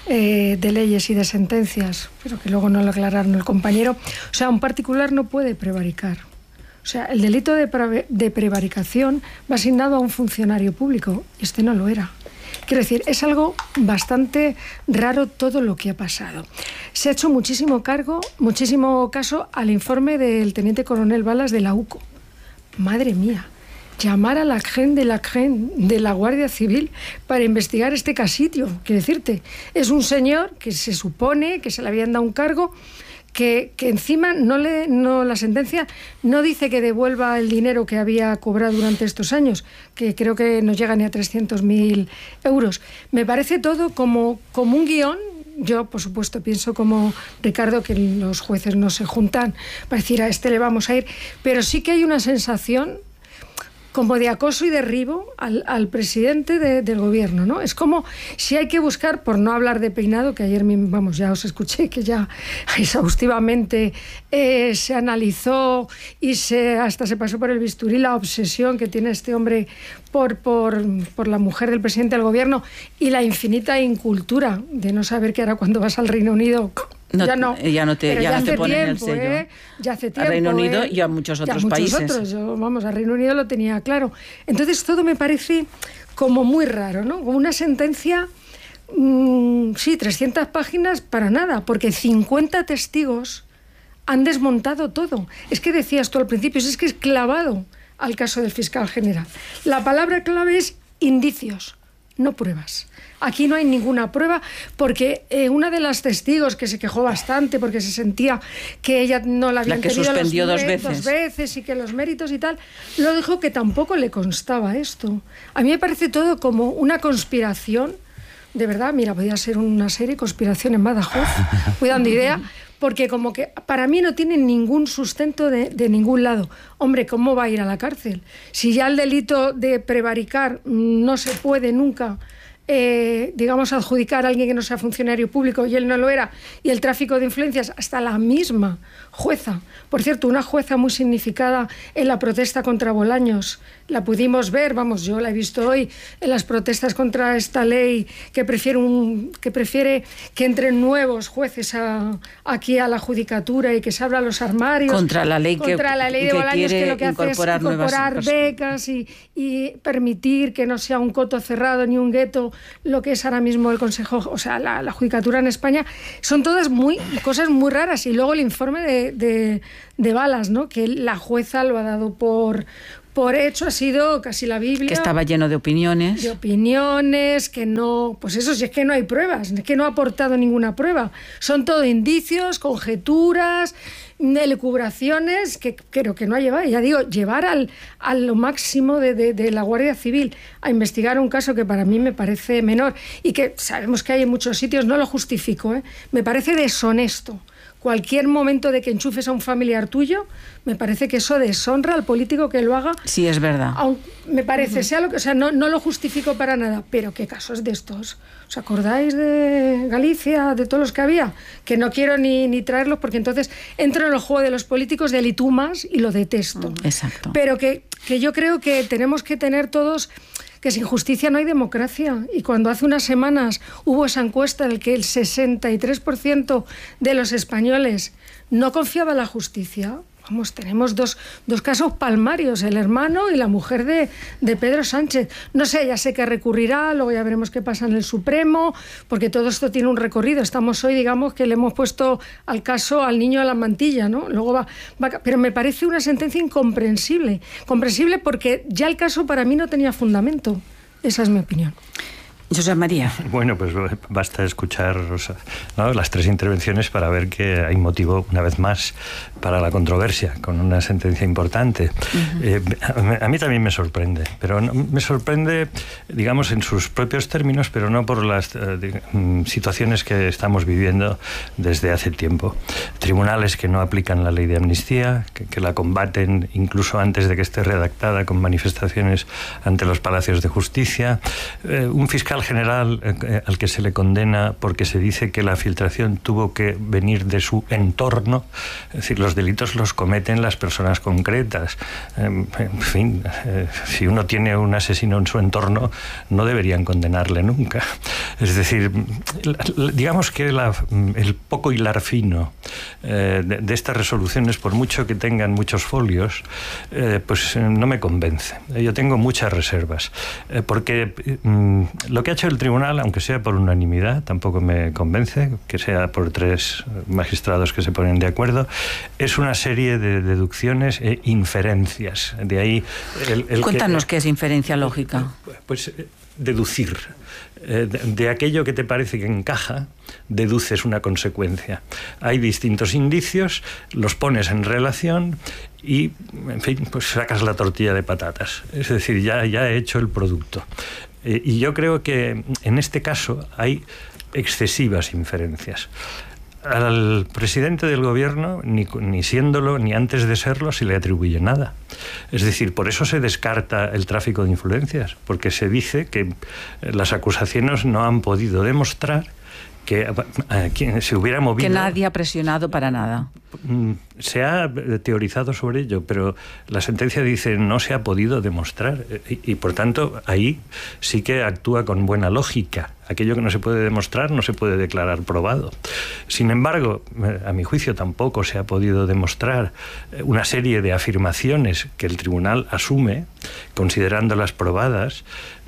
eh, de leyes y de sentencias, pero que luego no lo aclararon el compañero, o sea, un particular no puede prevaricar. O sea, el delito de, pre de prevaricación va asignado a un funcionario público, y este no lo era. Quiero decir, es algo bastante raro todo lo que ha pasado. Se ha hecho muchísimo cargo, muchísimo caso al informe del teniente coronel Balas de la U C O. Madre mía, llamar a la gente de la gente de la Guardia Civil para investigar este casillo. Quiero decirte, es un señor que se supone que se le habían dado un cargo, que, que encima no le, no, la sentencia no dice que devuelva el dinero que había cobrado durante estos años, que creo que no llega ni a trescientos mil euros. Me parece todo como, como un guión. Yo, por supuesto, pienso como Ricardo que los jueces no se juntan para decir a este le vamos a ir, pero sí que hay una sensación como de acoso y derribo al, al presidente de, del gobierno, ¿no? Es como si hay que buscar, por no hablar de peinado, que ayer mismo, vamos, ya os escuché que ya exhaustivamente eh, se analizó y se hasta se pasó por el bisturí la obsesión que tiene este hombre por, por, por la mujer del presidente del gobierno y la infinita incultura de no saber qué hará cuando vas al Reino Unido. No, ya no, ya no te, ya ya no te ponen tiempo, el sello. ¿eh? Ya hace tiempo. A Reino Unido ¿eh? y a muchos otros y a muchos países. Otros. Yo, vamos, a Reino Unido lo tenía claro. Entonces todo me parece como muy raro, ¿no? Como una sentencia, mmm, sí, trescientas páginas para nada, porque cincuenta testigos han desmontado todo. Es que decías tú al principio, es que es clavado al caso del fiscal general. La palabra clave es indicios. no pruebas. Aquí no hay ninguna prueba porque eh, una de las testigos que se quejó bastante porque se sentía que ella no la habían la que tenido suspendió los dos veces. dos veces y que los méritos y tal, lo dijo que tampoco le constaba esto. A mí me parece todo como una conspiración, de verdad, mira, podría ser una serie, Conspiración en Badajoz, cuidando idea, porque como que para mí no tiene ningún sustento de, de ningún lado. Hombre, ¿cómo va a ir a la cárcel? Si ya el delito de prevaricar no se puede nunca... Eh, digamos, adjudicar a alguien que no sea funcionario público y él no lo era, y el tráfico de influencias, hasta la misma jueza, por cierto, una jueza muy significada en la protesta contra Bolaños, la pudimos ver, vamos, yo la he visto hoy en las protestas contra esta ley que prefiere, un, que, prefiere que entren nuevos jueces a, aquí a la judicatura y que se abran los armarios contra la ley contra que, la ley de que Bolaños, que lo que hace es incorporar becas y, y permitir que no sea un coto cerrado ni un gueto lo que es ahora mismo el Consejo, o sea, la, la Judicatura en España. Son todas muy cosas muy raras. Y luego el informe de, de, de Balas, ¿no? Que la jueza lo ha dado por... por hecho, ha sido casi la Biblia. Que estaba lleno de opiniones. De opiniones, que no... Pues eso, si es que no hay pruebas, es que no ha aportado ninguna prueba. Son todo indicios, conjeturas, elucubraciones, que creo que no ha llevado. Ya digo, llevar al, a lo máximo de, de, de la Guardia Civil a investigar un caso que para mí me parece menor y que sabemos que hay en muchos sitios, no lo justifico, ¿eh? Me parece deshonesto. Cualquier momento de que enchufes a un familiar tuyo, me parece que eso deshonra al político que lo haga. Sí, es verdad. Aun, me parece, uh-huh. sea lo que, o sea, no, no lo justifico para nada, pero ¿qué casos de estos? ¿Os acordáis de Galicia, de todos los que había? Que no quiero ni, ni traerlos porque entonces entro en el juego de los políticos de litumas y lo detesto. Uh, exacto. Pero que, que yo creo que tenemos que tener todos... que sin justicia no hay democracia. Y cuando hace unas semanas hubo esa encuesta en la que el sesenta y tres por ciento de los españoles no confiaba en la justicia, vamos, tenemos dos, dos casos palmarios, el hermano y la mujer de, de Pedro Sánchez. No sé, ya sé que recurrirá, luego ya veremos qué pasa en el Supremo, porque todo esto tiene un recorrido. Estamos hoy, digamos, que le hemos puesto al caso al niño a la mantilla, ¿no? Luego va, va, pero me parece una sentencia incomprensible. Comprensible porque ya el caso para mí no tenía fundamento. Esa es mi opinión. José María. Bueno, pues basta escuchar, ¿no?, las tres intervenciones para ver que hay motivo, una vez más, para la controversia, con una sentencia importante. Uh-huh. eh, a, a mí también me sorprende, pero no, me sorprende, digamos, en sus propios términos, pero no por las eh, de, situaciones que estamos viviendo desde hace tiempo. Tribunales que no aplican la ley de amnistía, que, que la combaten incluso antes de que esté redactada, con manifestaciones ante los palacios de justicia, eh, un fiscal general eh, al que se le condena porque se dice que la filtración tuvo que venir de su entorno. Es decir, los delitos los cometen las personas concretas. Eh, en fin, eh, si uno tiene un asesino en su entorno, no deberían condenarle nunca. Es decir, digamos que la, el poco hilar fino eh, de, de estas resoluciones, por mucho que tengan muchos folios, eh, pues eh, no me convence. Yo tengo muchas reservas, eh, porque mm, lo que ha hecho el tribunal, aunque sea por unanimidad, tampoco me convence, que sea por tres magistrados que se ponen de acuerdo, es una serie de deducciones e inferencias. De ahí el, el Cuéntanos que, qué es inferencia lógica. Pues deducir. De, de aquello que te parece que encaja, deduces una consecuencia. Hay distintos indicios, los pones en relación y, en fin, pues sacas la tortilla de patatas. Es decir, ya, ya he hecho el producto. Eh, y yo creo que en este caso hay excesivas inferencias. Al presidente del gobierno, ni, ni siéndolo, ni antes de serlo, se le atribuye nada. Es decir, por eso se descarta el tráfico de influencias, porque se dice que las acusaciones no han podido demostrar que a quien se hubiera movido... Que nadie ha presionado para nada. Se ha teorizado sobre ello, pero la sentencia dice no se ha podido demostrar y, y por tanto ahí sí que actúa con buena lógica. Aquello que no se puede demostrar no se puede declarar probado. Sin embargo, a mi juicio tampoco se ha podido demostrar una serie de afirmaciones que el tribunal asume, considerándolas probadas.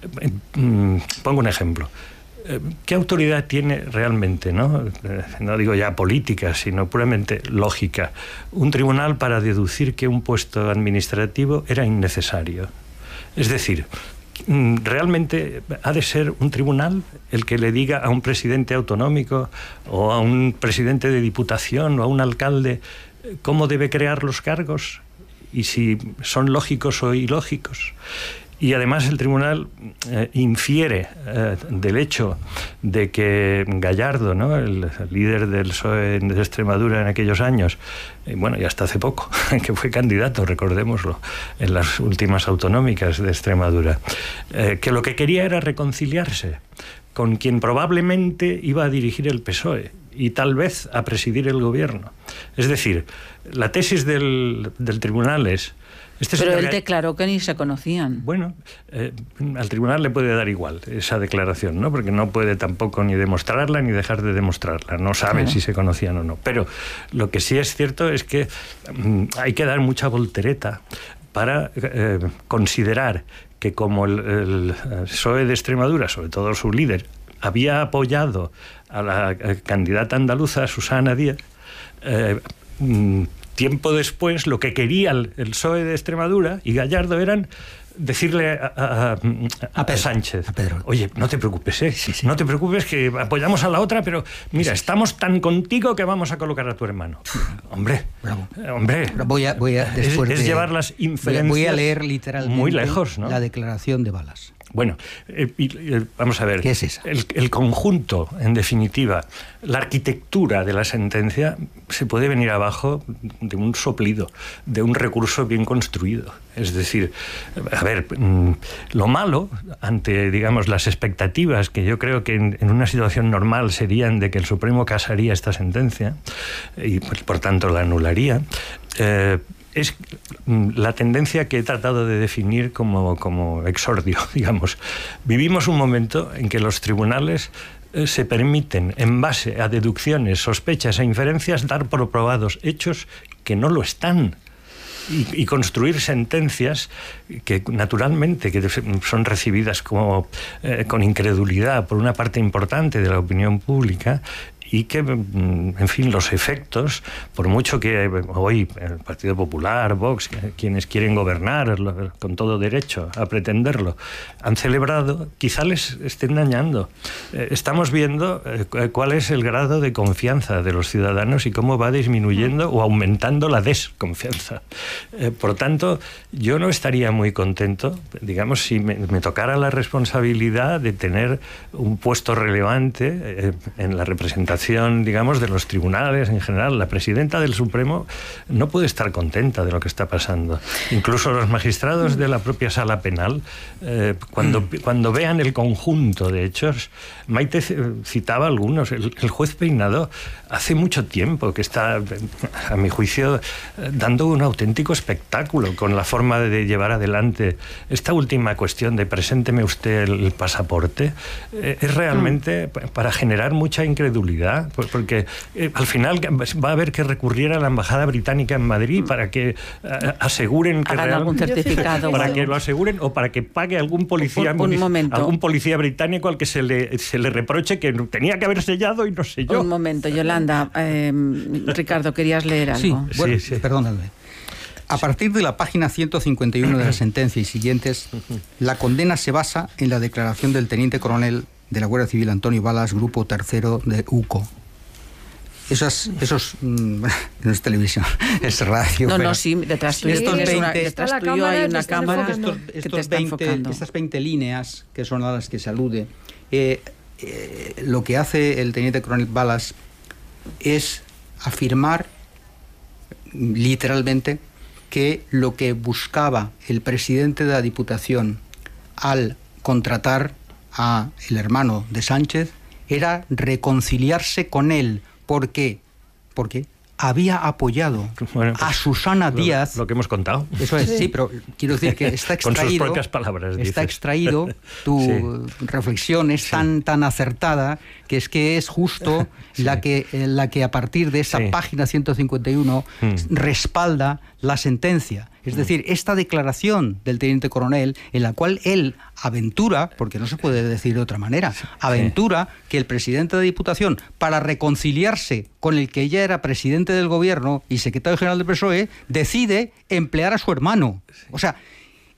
Pongo un ejemplo. ¿Qué autoridad tiene realmente, no? No digo ya política, sino puramente lógica, un tribunal para deducir que un puesto administrativo era innecesario? Es decir, ¿realmente ha de ser un tribunal el que le diga a un presidente autonómico o a un presidente de diputación o a un alcalde cómo debe crear los cargos y si son lógicos o ilógicos? Y además el tribunal eh, infiere eh, del hecho de que Gallardo, ¿no?, el, el líder del P S O E de Extremadura en aquellos años, eh, bueno, y hasta hace poco, que fue candidato, recordémoslo, en las últimas autonómicas de Extremadura, eh, que lo que quería era reconciliarse con quien probablemente iba a dirigir el P S O E y tal vez a presidir el gobierno. Es decir, la tesis del, del tribunal es... Este Pero señor... él declaró que ni se conocían. Bueno, eh, al tribunal le puede dar igual esa declaración, ¿no? Porque no puede tampoco ni demostrarla ni dejar de demostrarla. No sabe claro. si se conocían o no. Pero lo que sí es cierto es que mm, hay que dar mucha voltereta para eh, considerar que como el, el P S O E de Extremadura, sobre todo su líder, había apoyado a la candidata andaluza Susana Díaz, eh, mm, tiempo después, lo que quería el, el P S O E de Extremadura y Gallardo eran decirle a, a, a, a, a Sánchez, a Pedro, oye, no te preocupes, ¿eh? sí, sí. no te preocupes que apoyamos a la otra, pero mira, sí, estamos tan contigo que vamos a colocar a tu hermano. Hombre, Bravo. hombre, voy a, voy a, después es, es de, llevar las inferencias voy a leer literalmente muy lejos, ¿no? La declaración de Balas. Bueno, eh, eh, vamos a ver. ¿Qué es esa? El, el conjunto, en definitiva, la arquitectura de la sentencia se puede venir abajo de un soplido, de un recurso bien construido. Es decir, a ver, lo malo ante, digamos, las expectativas que yo creo que en, en una situación normal serían de que el Supremo casaría esta sentencia y, por, por tanto, la anularía, eh, es la tendencia que he tratado de definir como, como exordio, digamos. Vivimos un momento en que los tribunales eh, se permiten, en base a deducciones, sospechas e inferencias, dar por probados hechos que no lo están. Y, y construir sentencias que naturalmente que son recibidas como, eh, con incredulidad por una parte importante de la opinión pública y que, en fin, los efectos, por mucho que hoy el Partido Popular, Vox, quienes quieren gobernar con todo derecho a pretenderlo, han celebrado, quizá les estén dañando. Estamos viendo cuál es el grado de confianza de los ciudadanos y cómo va disminuyendo o aumentando la desconfianza. Por tanto, yo no estaría muy contento, digamos, si me, me tocara la responsabilidad de tener un puesto relevante en la representación, digamos, de los tribunales en general. La presidenta del Supremo no puede estar contenta de lo que está pasando. Incluso los magistrados de la propia sala penal, eh, cuando, cuando vean el conjunto de hechos, Maite citaba algunos, el, el juez Peinado hace mucho tiempo que está, a mi juicio, dando un auténtico espectáculo con la forma de llevar adelante esta última cuestión de presénteme usted el, el pasaporte, eh, es realmente mm. para generar mucha incredulidad. Pues porque eh, al final va a haber que recurrir a la embajada británica en Madrid para que eh, aseguren que hagan algún certificado para que lo aseguren o para que pague algún policía un, un momento. algún policía británico al que se le se le reproche que tenía que haber sellado y no selló. Un momento, Yolanda, eh, Ricardo, querías leer algo. Sí, bueno, sí, sí. Perdóname. A partir de la página ciento cincuenta y uno de la sentencia y siguientes, la condena se basa en la declaración del teniente coronel de la Guardia Civil Antonio Balas, grupo tercero de U C O. Esos, esos mmm, no es televisión, es radio. No, pero no, sí, detrás tuyo, estos veinte, una, detrás tuyo hay una cámara estos, que estos te está veinte, enfocando. Estas veinte líneas, que son a las que se alude, eh, eh, lo que hace el teniente coronel Balas es afirmar literalmente que lo que buscaba el presidente de la Diputación al contratar a el hermano de Sánchez era reconciliarse con él. ¿Por qué? Porque había apoyado bueno, pues, a Susana lo, Díaz. Lo que hemos contado. Eso es, sí, sí pero quiero decir que está extraído. Con sus propias palabras. Está dices. extraído, tu sí. reflexión es sí. tan, tan acertada que es que es justo sí. la, que, la que a partir de esa sí. página ciento cincuenta y uno mm. respalda la sentencia. Es decir, esta declaración del teniente coronel, en la cual él aventura, porque no se puede decir de otra manera, aventura que el presidente de Diputación, para reconciliarse con el que ya era presidente del gobierno y secretario general del P S O E, decide emplear a su hermano. O sea,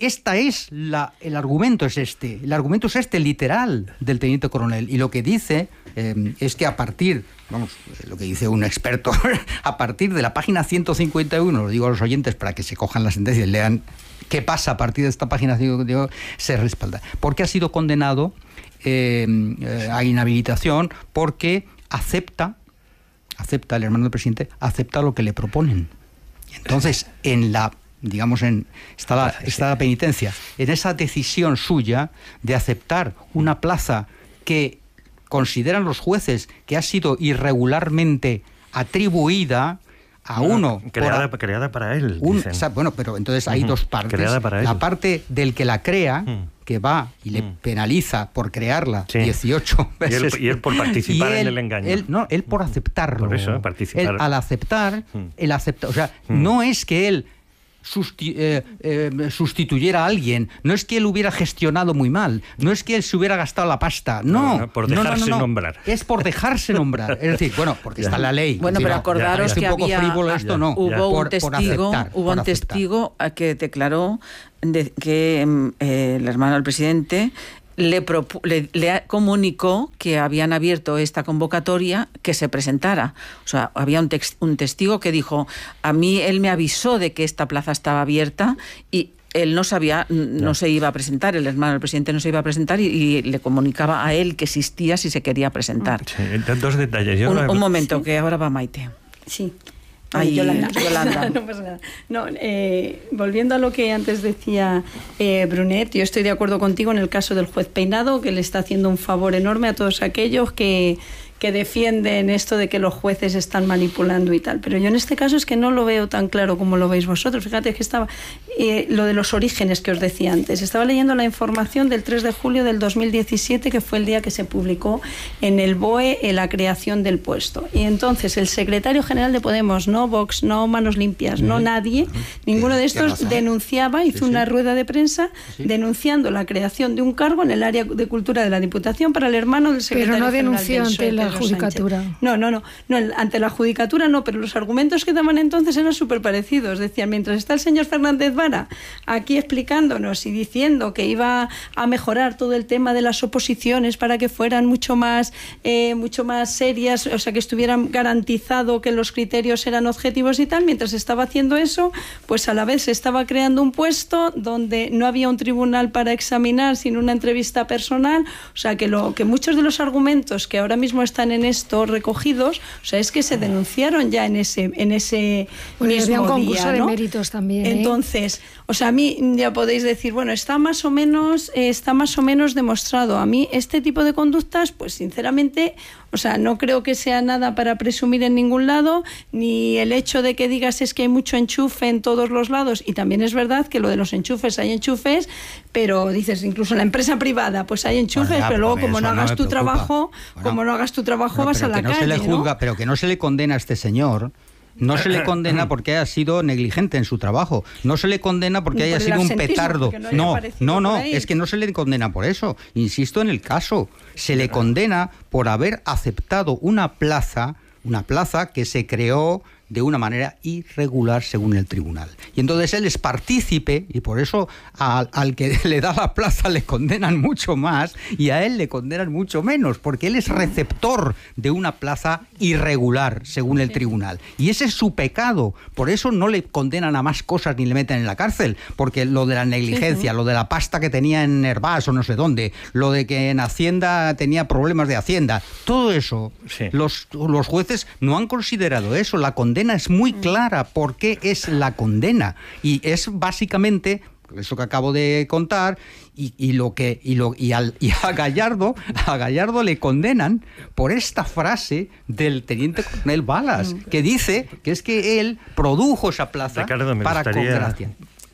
esta es la, el argumento es este, el argumento es este literal del teniente coronel, y lo que dice eh, es que a partir, vamos, lo que dice un experto, a partir de la página ciento cincuenta y uno, lo digo a los oyentes para que se cojan la sentencia y lean qué pasa a partir de esta página, digo, se respalda. Porque ha sido condenado eh, eh, a inhabilitación porque acepta, acepta el hermano del presidente, acepta lo que le proponen. Entonces, en la digamos, en está la, está la penitencia, en esa decisión suya de aceptar una plaza que consideran los jueces que ha sido irregularmente atribuida a uno... Creada, por, creada para él, un, dicen. O sea, bueno, pero entonces hay uh-huh. dos partes. Creada para la él. parte del que la crea, uh-huh. que va y le uh-huh. penaliza por crearla sí. dieciocho veces. Y él, y él por participar él, en el engaño. Él, no, él por aceptarlo. Por eso, participar. Él, al aceptar, uh-huh. él acepta... O sea, uh-huh. no es que él... Susti- eh, eh, sustituyera a alguien, no es que él hubiera gestionado muy mal, no es que él se hubiera gastado la pasta, no, no, no por dejarse no, no, no, nombrar, es por dejarse nombrar, es decir, bueno, porque está la ley. Bueno, decir, pero no, acordaros ya, ya, que un poco había, frívolo esto, no, hubo por, un testigo, por aceptar, hubo por un aceptar. testigo que declaró de, que eh, el hermano del presidente Le, propu- le, le comunicó que habían abierto esta convocatoria, que se presentara. O sea, había un, tex- un testigo que dijo, a mí él me avisó de que esta plaza estaba abierta y él no sabía, no, no se iba a presentar, el hermano del presidente no se iba a presentar y, y le comunicaba a él que existía si se quería presentar. Sí, dos detalles. Yo un, no he... un momento, sí. que ahora va Maite. Sí. Ay, Yolanda. Yolanda. No pasa nada. No, eh, volviendo a lo que antes decía eh, Brunet, yo estoy de acuerdo contigo en el caso del juez Peinado, que le está haciendo un favor enorme a todos aquellos que, que defienden esto de que los jueces están manipulando y tal. Pero yo en este caso es que no lo veo tan claro como lo veis vosotros. Fíjate que estaba eh, lo de los orígenes que os decía antes. Estaba leyendo la información del tres de julio del dos mil diecisiete, que fue el día que se publicó en el B O E en la creación del puesto. Y entonces el secretario general de Podemos, no Vox, no Manos Limpias, no nadie, ninguno de estos denunciaba, hizo una rueda de prensa denunciando la creación de un cargo en el área de cultura de la Diputación para el hermano del secretario general. Pero no general denunció ante la judicatura. No, no, no, no, ante la judicatura no, pero los argumentos que daban entonces eran súper parecidos. Decían, mientras está el señor Fernández Vara aquí explicándonos y diciendo que iba a mejorar todo el tema de las oposiciones para que fueran mucho más, eh, mucho más serias, o sea, que estuvieran garantizado que los criterios eran objetivos y tal, mientras estaba haciendo eso, pues a la vez se estaba creando un puesto donde no había un tribunal para examinar, sino una entrevista personal, o sea, que, lo, que muchos de los argumentos que ahora mismo están en esto recogidos, o sea, es que se denunciaron ya en ese, en ese bueno, mismo había un concurso día, de ¿no? méritos también, ¿eh? Entonces, o sea, a mí ya podéis decir, bueno, está más o menos, eh, está más o menos demostrado. A mí este tipo de conductas, pues sinceramente, o sea, no creo que sea nada para presumir en ningún lado, ni el hecho de que digas es que hay mucho enchufe en todos los lados, y también es verdad que lo de los enchufes, hay enchufes, pero dices, incluso en la empresa privada, pues hay enchufes, bueno, ya, pero luego como no hagas no tu preocupa. trabajo, bueno, como no hagas tu trabajo bueno, vas a la que no calle, se le juzga, ¿no? Pero que no se le condena a este señor. No se le condena porque haya sido negligente en su trabajo. No se le condena porque haya sido un petardo. No, no, no, es que no se le condena por eso. Insisto en el caso. Se le condena por haber aceptado una plaza, una plaza que se creó de una manera irregular según el tribunal. Y entonces él es partícipe, y por eso al, al que le da la plaza le condenan mucho más y a él le condenan mucho menos, porque él es receptor de una plaza irregular según el tribunal. Y ese es su pecado. Por eso no le condenan a más cosas ni le meten en la cárcel, porque lo de la negligencia, lo de la pasta que tenía en Herbás o no sé dónde, lo de que en Hacienda tenía problemas de Hacienda, todo eso, sí. los, los jueces no han considerado eso. La condena es muy clara. ¿Por qué es la condena? Y es básicamente eso que acabo de contar, y, y lo que y lo y, al, y a Gallardo a Gallardo le condenan por esta frase del teniente coronel Balas, que dice que es que él produjo esa plaza Ricardo, me para gustaría... Congracia.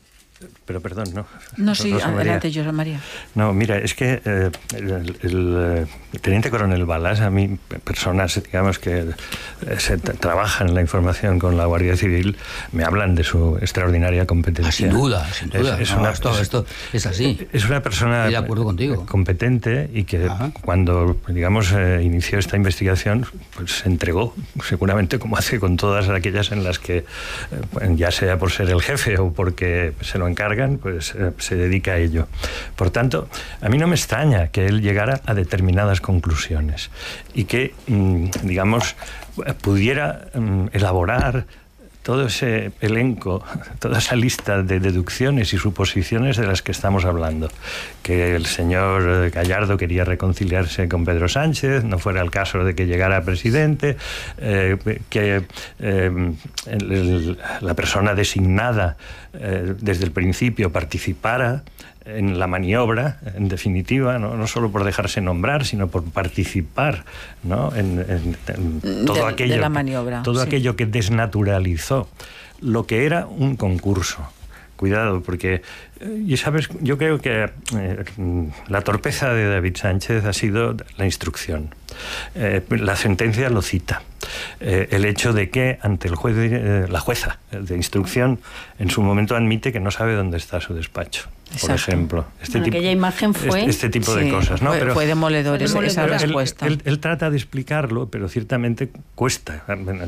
Pero perdón, no. No, sí, Rosa adelante, José María. No, mira, es que eh, el, el, el teniente coronel Balas, a mí, personas, digamos, que se t- trabajan en la información con la Guardia Civil, me hablan de su extraordinaria competencia. Ah, sin duda, sin duda. Es, es no, una, esto, es, esto es así. Es una persona Estoy de acuerdo contigo. competente y que Ajá. cuando, digamos, eh, inició esta investigación, pues se entregó, seguramente como hace con todas aquellas en las que, eh, ya sea por ser el jefe o porque se lo encarga, encargan, pues eh, se dedica a ello. Por tanto, a mí no me extraña que él llegara a determinadas conclusiones y que, mm, digamos, pudiera mm, elaborar todo ese elenco, toda esa lista de deducciones y suposiciones de las que estamos hablando. Que el señor Gallardo quería reconciliarse con Pedro Sánchez, no fuera el caso de que llegara presidente, eh, que eh, el, el, la persona designada eh, desde el principio participara en la maniobra, en definitiva, no, no solo por dejarse nombrar, sino por participar, ¿no? en, en, en todo, de, aquello, de la maniobra, todo sí. aquello que desnaturalizó lo que era un concurso. Cuidado, porque y sabes, yo creo que eh, la torpeza de David Sánchez ha sido la instrucción. Eh, la sentencia lo cita. Eh, el hecho de que ante el juez, de, eh, la jueza de instrucción en su momento admite que no sabe dónde está su despacho. Exacto. Por ejemplo, este bueno, tipo, aquella imagen fue este, este tipo sí, de cosas, ¿no? Fue, pero, fue demoledor esa, esa respuesta. Él, él, él trata de explicarlo, pero ciertamente cuesta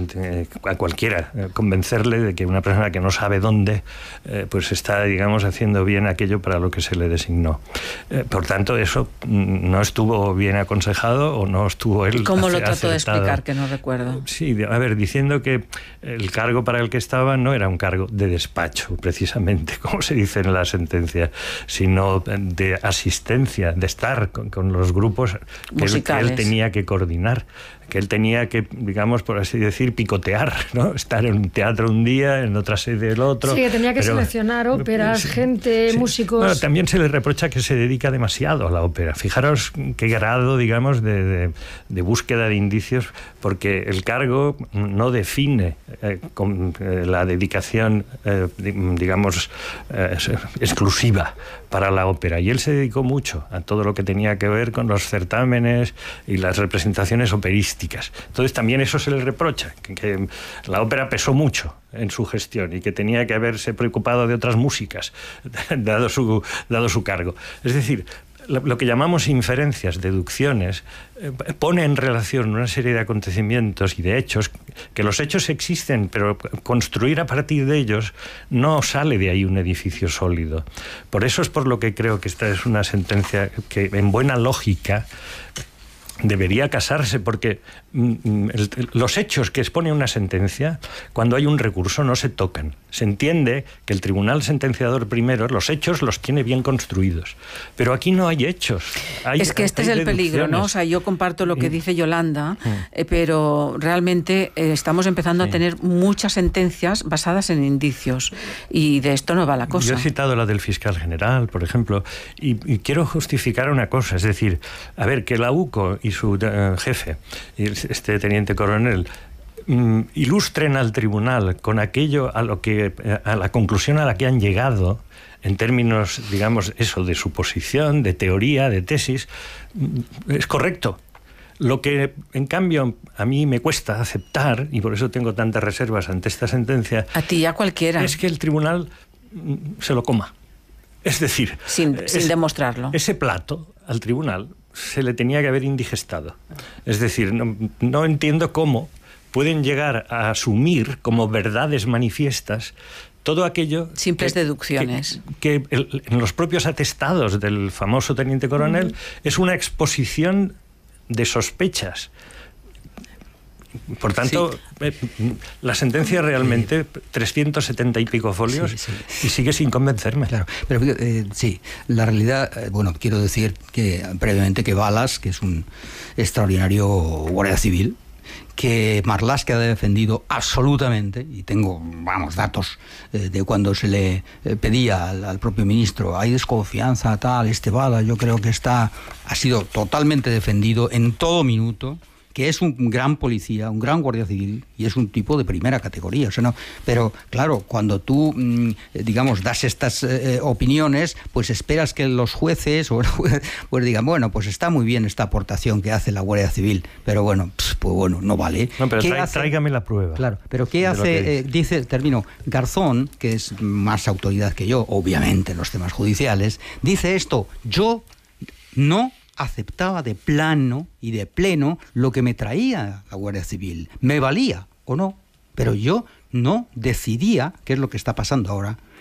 a cualquiera convencerle de que una persona que no sabe dónde, eh, pues está, digamos, haciendo bien aquello para lo que se le designó. Eh, por tanto, eso no estuvo bien aconsejado o no estuvo él. ¿Y cómo lo trató acertado. de explicar? Que no recuerdo. Sí, a ver, diciendo que el cargo para el que estaba no era un cargo de despacho, precisamente, como se dice en la sentencia, sino de asistencia, de estar con, con los grupos que él, que él tenía que coordinar, que él tenía que, digamos, por así decir, picotear, ¿no? Estar en un teatro un día, en otra sede el otro. Sí, que tenía que pero, seleccionar óperas, sí, gente, sí. músicos... Bueno, también se le reprocha que se dedica demasiado a la ópera. Fijaros qué grado, digamos, de, de, de búsqueda de indicios, porque el cargo no define eh, con, eh, la dedicación, eh, digamos, eh, exclusiva para la ópera. Y él se dedicó mucho a todo lo que tenía que ver con los certámenes y las representaciones operísticas. Entonces también eso se le reprocha, que, que la ópera pesó mucho en su gestión y que tenía que haberse preocupado de otras músicas, dado su, dado su cargo. Es decir, lo, lo que llamamos inferencias, deducciones, eh, pone en relación una serie de acontecimientos y de hechos, que los hechos existen, pero construir a partir de ellos no sale de ahí un edificio sólido. Por eso es por lo que creo que esta es una sentencia que, en buena lógica, debería casarse, porque mm, el, los hechos que expone una sentencia, cuando hay un recurso, no se tocan. Se entiende que el tribunal sentenciador primero los hechos los tiene bien construidos, pero aquí no hay hechos. Hay, es que este es el peligro, ¿no? O sea, yo comparto lo que dice Yolanda, mm. eh, pero realmente eh, estamos empezando sí. a tener muchas sentencias basadas en indicios y de esto no va la cosa. Yo he citado la del fiscal general, por ejemplo, y, y quiero justificar una cosa, es decir, a ver, que la U C O y su uh, jefe, este teniente coronel, um, ilustren al tribunal con aquello a lo que a la conclusión a la que han llegado en términos, digamos, eso de suposición, de teoría, de tesis, es correcto. Lo que, en cambio, a mí me cuesta aceptar, y por eso tengo tantas reservas ante esta sentencia, a ti, a cualquiera, es que el tribunal se lo coma. Es decir, sin, es, sin demostrarlo. Ese plato al tribunal se le tenía que haber indigestado. Es decir, no, no entiendo cómo pueden llegar a asumir como verdades manifiestas todo aquello... Simples que, deducciones. Que, que el, en los propios atestados del famoso teniente coronel uh-huh. es una exposición de sospechas. Por tanto, sí. eh, la sentencia realmente, trescientos setenta y pico folios, sí, sí. y sigue sin convencerme. Claro, pero eh, sí, la realidad, eh, bueno, quiero decir que previamente que Balas, que es un extraordinario guardia civil, que Marlaska ha defendido absolutamente, y tengo, vamos, datos eh, de cuando se le eh, pedía al, al propio ministro, hay desconfianza, tal, este Balas, yo creo que está, ha sido totalmente defendido en todo minuto, que es un gran policía, un gran guardia civil, y es un tipo de primera categoría. O sea, no, pero claro, cuando tú, digamos, das estas eh, opiniones, pues esperas que los jueces o, pues digan, bueno, pues está muy bien esta aportación que hace la Guardia Civil, pero bueno, pues, pues bueno, no vale. No, pero ¿Qué trae, hace? Tráigame la prueba. Claro, pero ¿qué hace? Eh, dice, termino, Garzón, que es más autoridad que yo, obviamente en los temas judiciales, dice esto: yo no aceptaba de plano y de pleno lo que me traía la Guardia Civil. Me valía o no, pero yo no decidía, que es lo que está pasando ahora,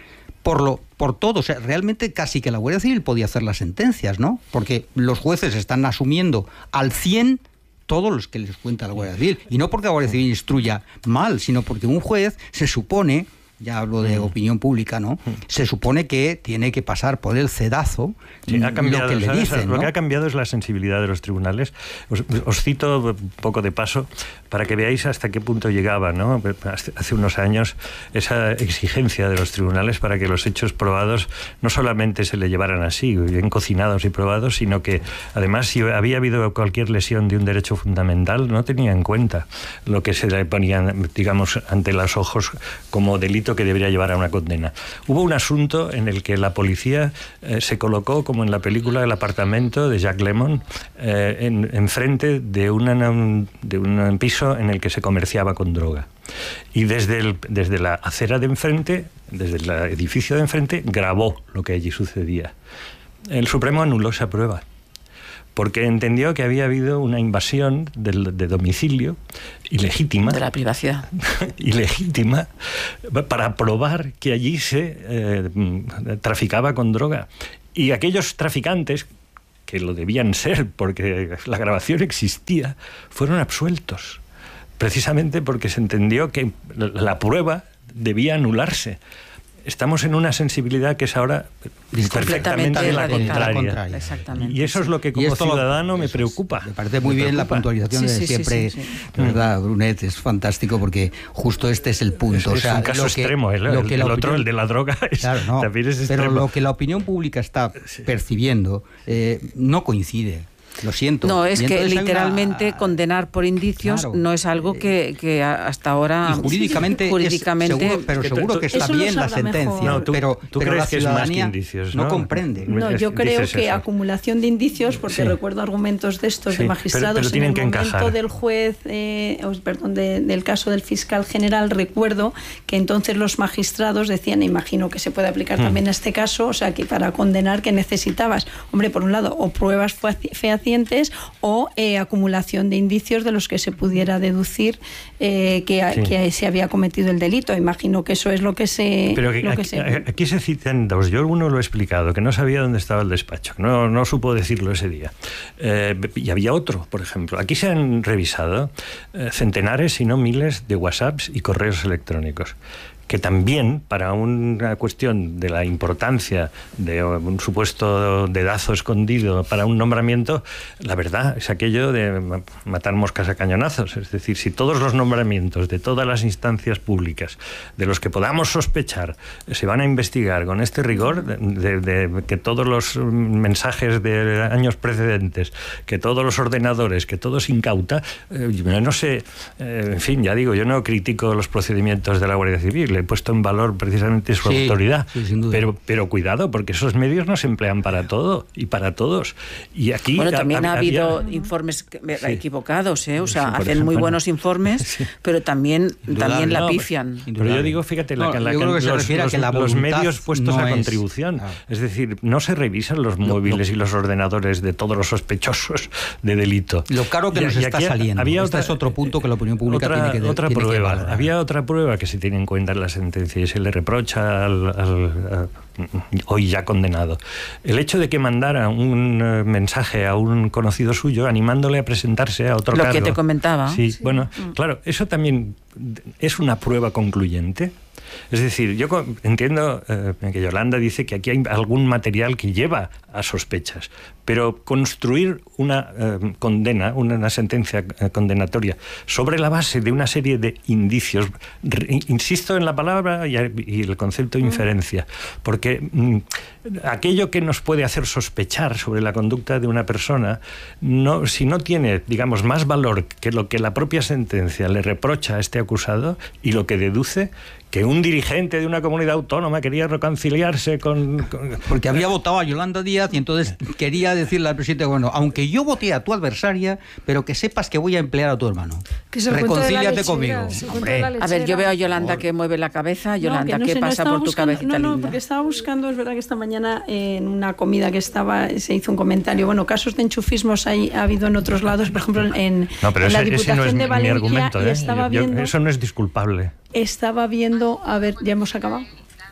por lo por todo, o sea, realmente casi que la Guardia Civil podía hacer las sentencias, ¿no? Porque los jueces están asumiendo al cien todos los que les cuenta la Guardia Civil, y no porque la Guardia Civil instruya mal, sino porque un juez se supone, ya hablo de opinión pública, ¿no? Se supone que tiene que pasar por el cedazo sí, ha cambiado, lo que le ¿sabes? dicen, ¿no? Lo que ha cambiado es la sensibilidad de los tribunales. Os, os cito un poco de paso para que veáis hasta qué punto llegaba, ¿no? Hace unos años esa exigencia de los tribunales para que los hechos probados no solamente se le llevaran así, bien cocinados y probados, sino que además si había habido cualquier lesión de un derecho fundamental no tenía en cuenta lo que se le ponía, digamos, ante los ojos como delito que debería llevar a una condena. Hubo un asunto en el que la policía eh, se colocó, como en la película El apartamento de Jack Lemmon, eh, en, enfrente de, una, de un piso en el que se comerciaba con droga. Y desde, el, desde la acera de enfrente, desde el edificio de enfrente, grabó lo que allí sucedía. El Supremo anuló esa prueba, porque entendió que había habido una invasión del, de domicilio ilegítima. De la privacidad. Ilegítima, para probar que allí se eh, traficaba con droga. Y aquellos traficantes, que lo debían ser porque la grabación existía, fueron absueltos. Precisamente porque se entendió que la prueba debía anularse. Estamos en una sensibilidad que es ahora perfectamente la contraria. contraria. Exactamente. Y eso es lo que como ciudadano me preocupa. Me parece muy me bien preocupa. La puntualización sí, de sí, siempre. Sí, sí, sí. De verdad, Brunet, es fantástico porque justo este es el punto. Es, o sea, es un caso lo que, extremo. El, lo que el la otro, opinión, el de la droga, es, claro, no, también es extremo. Pero lo que la opinión pública está sí. percibiendo eh, no coincide. Lo siento. No, es que literalmente una... condenar por indicios claro, no es algo que, que hasta ahora... Y jurídicamente, jurídicamente es seguro, pero seguro que está bien la sentencia. No, tú, pero tú pero crees la que es más que indicios, ¿no? No comprende. No, yo creo que eso. acumulación de indicios, porque sí. recuerdo argumentos de estos sí, de magistrados pero, pero en el que momento encajar. del juez, eh, perdón, de, del caso del fiscal general, recuerdo que entonces los magistrados decían, imagino que se puede aplicar hmm. también a este caso, o sea, que para condenar que necesitabas, hombre, por un lado, o pruebas fehacientes o eh, acumulación de indicios de los que se pudiera deducir eh, que, sí. que se había cometido el delito. Imagino que eso es lo que se... Pero que, lo que aquí, se... aquí se citan dos. Yo uno lo he explicado, que no sabía dónde estaba el despacho, no, no supo decirlo ese día. Eh, y había otro, por ejemplo. Aquí se han revisado eh, centenares, si no miles, de WhatsApps y correos electrónicos, que también, para una cuestión de la importancia de un supuesto dedazo escondido para un nombramiento, la verdad es aquello de matar moscas a cañonazos. Es decir, si todos los nombramientos de todas las instancias públicas, de los que podamos sospechar, se van a investigar con este rigor, de, de, de que todos los mensajes de años precedentes, que todos los ordenadores, que todo se incauta, eh, no sé, eh, en fin, ya digo, yo no critico los procedimientos de la Guardia Civil, he puesto en valor precisamente su sí, autoridad, sí, sin duda. Pero, pero cuidado, porque esos medios no se emplean para todo y para todos. Y aquí bueno, también ha, ha habido había... informes equivocados, ¿eh? O sea, sí, hacen ejemplo, muy buenos informes, sí. pero también, también la no, pifian. Pero, pero yo digo, fíjate, la, no, la, yo creo que los, se refiere los, a que la los medios puestos no a es, contribución. Ah. Es decir, no se revisan los móviles no, no. y los ordenadores de todos los sospechosos de delito. Lo caro que y, nos y está saliendo. Había este otra, es otro punto que la opinión pública otra, tiene que otra tiene prueba. Que había otra prueba que se tiene en cuenta en la sentencia y se le reprocha al, al, al hoy ya condenado. El hecho de que mandara un uh, mensaje a un conocido suyo animándole a presentarse a otro Lo cargo. que te comentaba. Sí, sí. bueno, mm. claro, eso también es una prueba concluyente. Es decir, yo entiendo eh, que Yolanda dice que aquí hay algún material que lleva a sospechas, pero construir una eh, condena, una, una sentencia eh, condenatoria sobre la base de una serie de indicios, re, insisto en la palabra y, y el concepto de inferencia, porque mm, aquello que nos puede hacer sospechar sobre la conducta de una persona, no, si no tiene, digamos, más valor que lo que la propia sentencia le reprocha a este acusado y lo que deduce, que un dirigente de una comunidad autónoma quería reconciliarse con... con... Porque había votado a Yolanda Díaz y entonces quería decirle al presidente, bueno, aunque yo voté a tu adversaria, pero que sepas que voy a emplear a tu hermano. Que se Reconcíliate conmigo. Hombre. A ver, yo veo a Yolanda que mueve la cabeza. Yolanda, no, que no ¿qué sé, pasa no por tu buscando, cabecita no, no, linda? porque estaba buscando, es verdad que esta mañana en una comida que estaba se hizo un comentario, bueno, casos de enchufismos hay, ha habido en otros lados, por ejemplo, en, no, pero en ese, la Diputación ese no es de Valencia, mi argumento, ¿eh? y estaba yo, viendo... Eso no es disculpable. Estaba viendo, a ver, ya hemos acabado.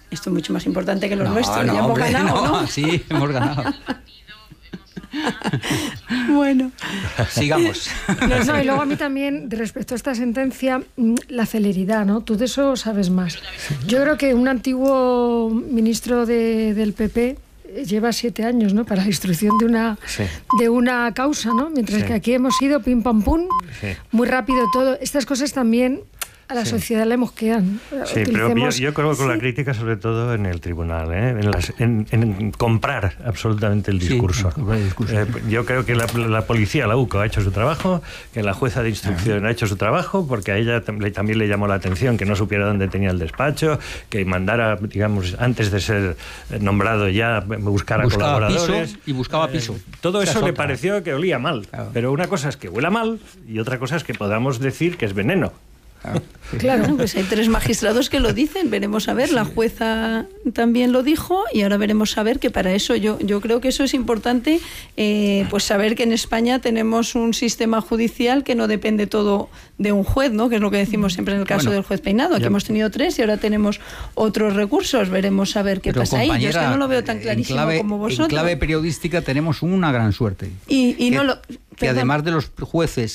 Esto es mucho más importante que los no, nuestros. No, ya hemos hombre, ganado, no, ¿no? Sí, hemos ganado. Bueno, sigamos. No, no, y luego a mí también, respecto a esta sentencia, la celeridad, ¿no? Tú de eso sabes más. Yo creo que un antiguo ministro de, del P P lleva siete años, ¿no? Para la instrucción de una, sí. de una causa, ¿no? Mientras sí. que aquí hemos ido pim pam pum, sí. muy rápido todo. Estas cosas también a la sí. sociedad le mosquean. Sí, pero yo, yo creo que con sí. la crítica sobre todo en el tribunal, ¿eh? en, las, en, en comprar absolutamente el discurso. Sí, el discurso. Eh, yo creo que la, la policía, la U C O, ha hecho su trabajo, que la jueza de instrucción ah. ha hecho su trabajo, porque a ella también le llamó la atención que no supiera dónde tenía el despacho, que mandara, digamos, antes de ser nombrado ya, buscar a buscaba colaboradores. Piso y buscaba piso. Eh, todo eso le pareció que olía mal. Claro. Pero una cosa es que huela mal y otra cosa es que podamos decir que es veneno. Claro, bueno, pues hay tres magistrados que lo dicen, veremos a ver, la jueza también lo dijo y ahora veremos a ver que para eso yo, yo creo que eso es importante, eh, pues saber que en España tenemos un sistema judicial que no depende todo de un juez, ¿no? Que es lo que decimos siempre en el caso bueno, del juez Peinado, aquí ya hemos tenido tres y ahora tenemos otros recursos, veremos a ver qué pasa ahí. Yo es que no lo veo tan clarísimo clave, como vosotros. En clave periodística tenemos una gran suerte. Y, y que, no lo... que además de los jueces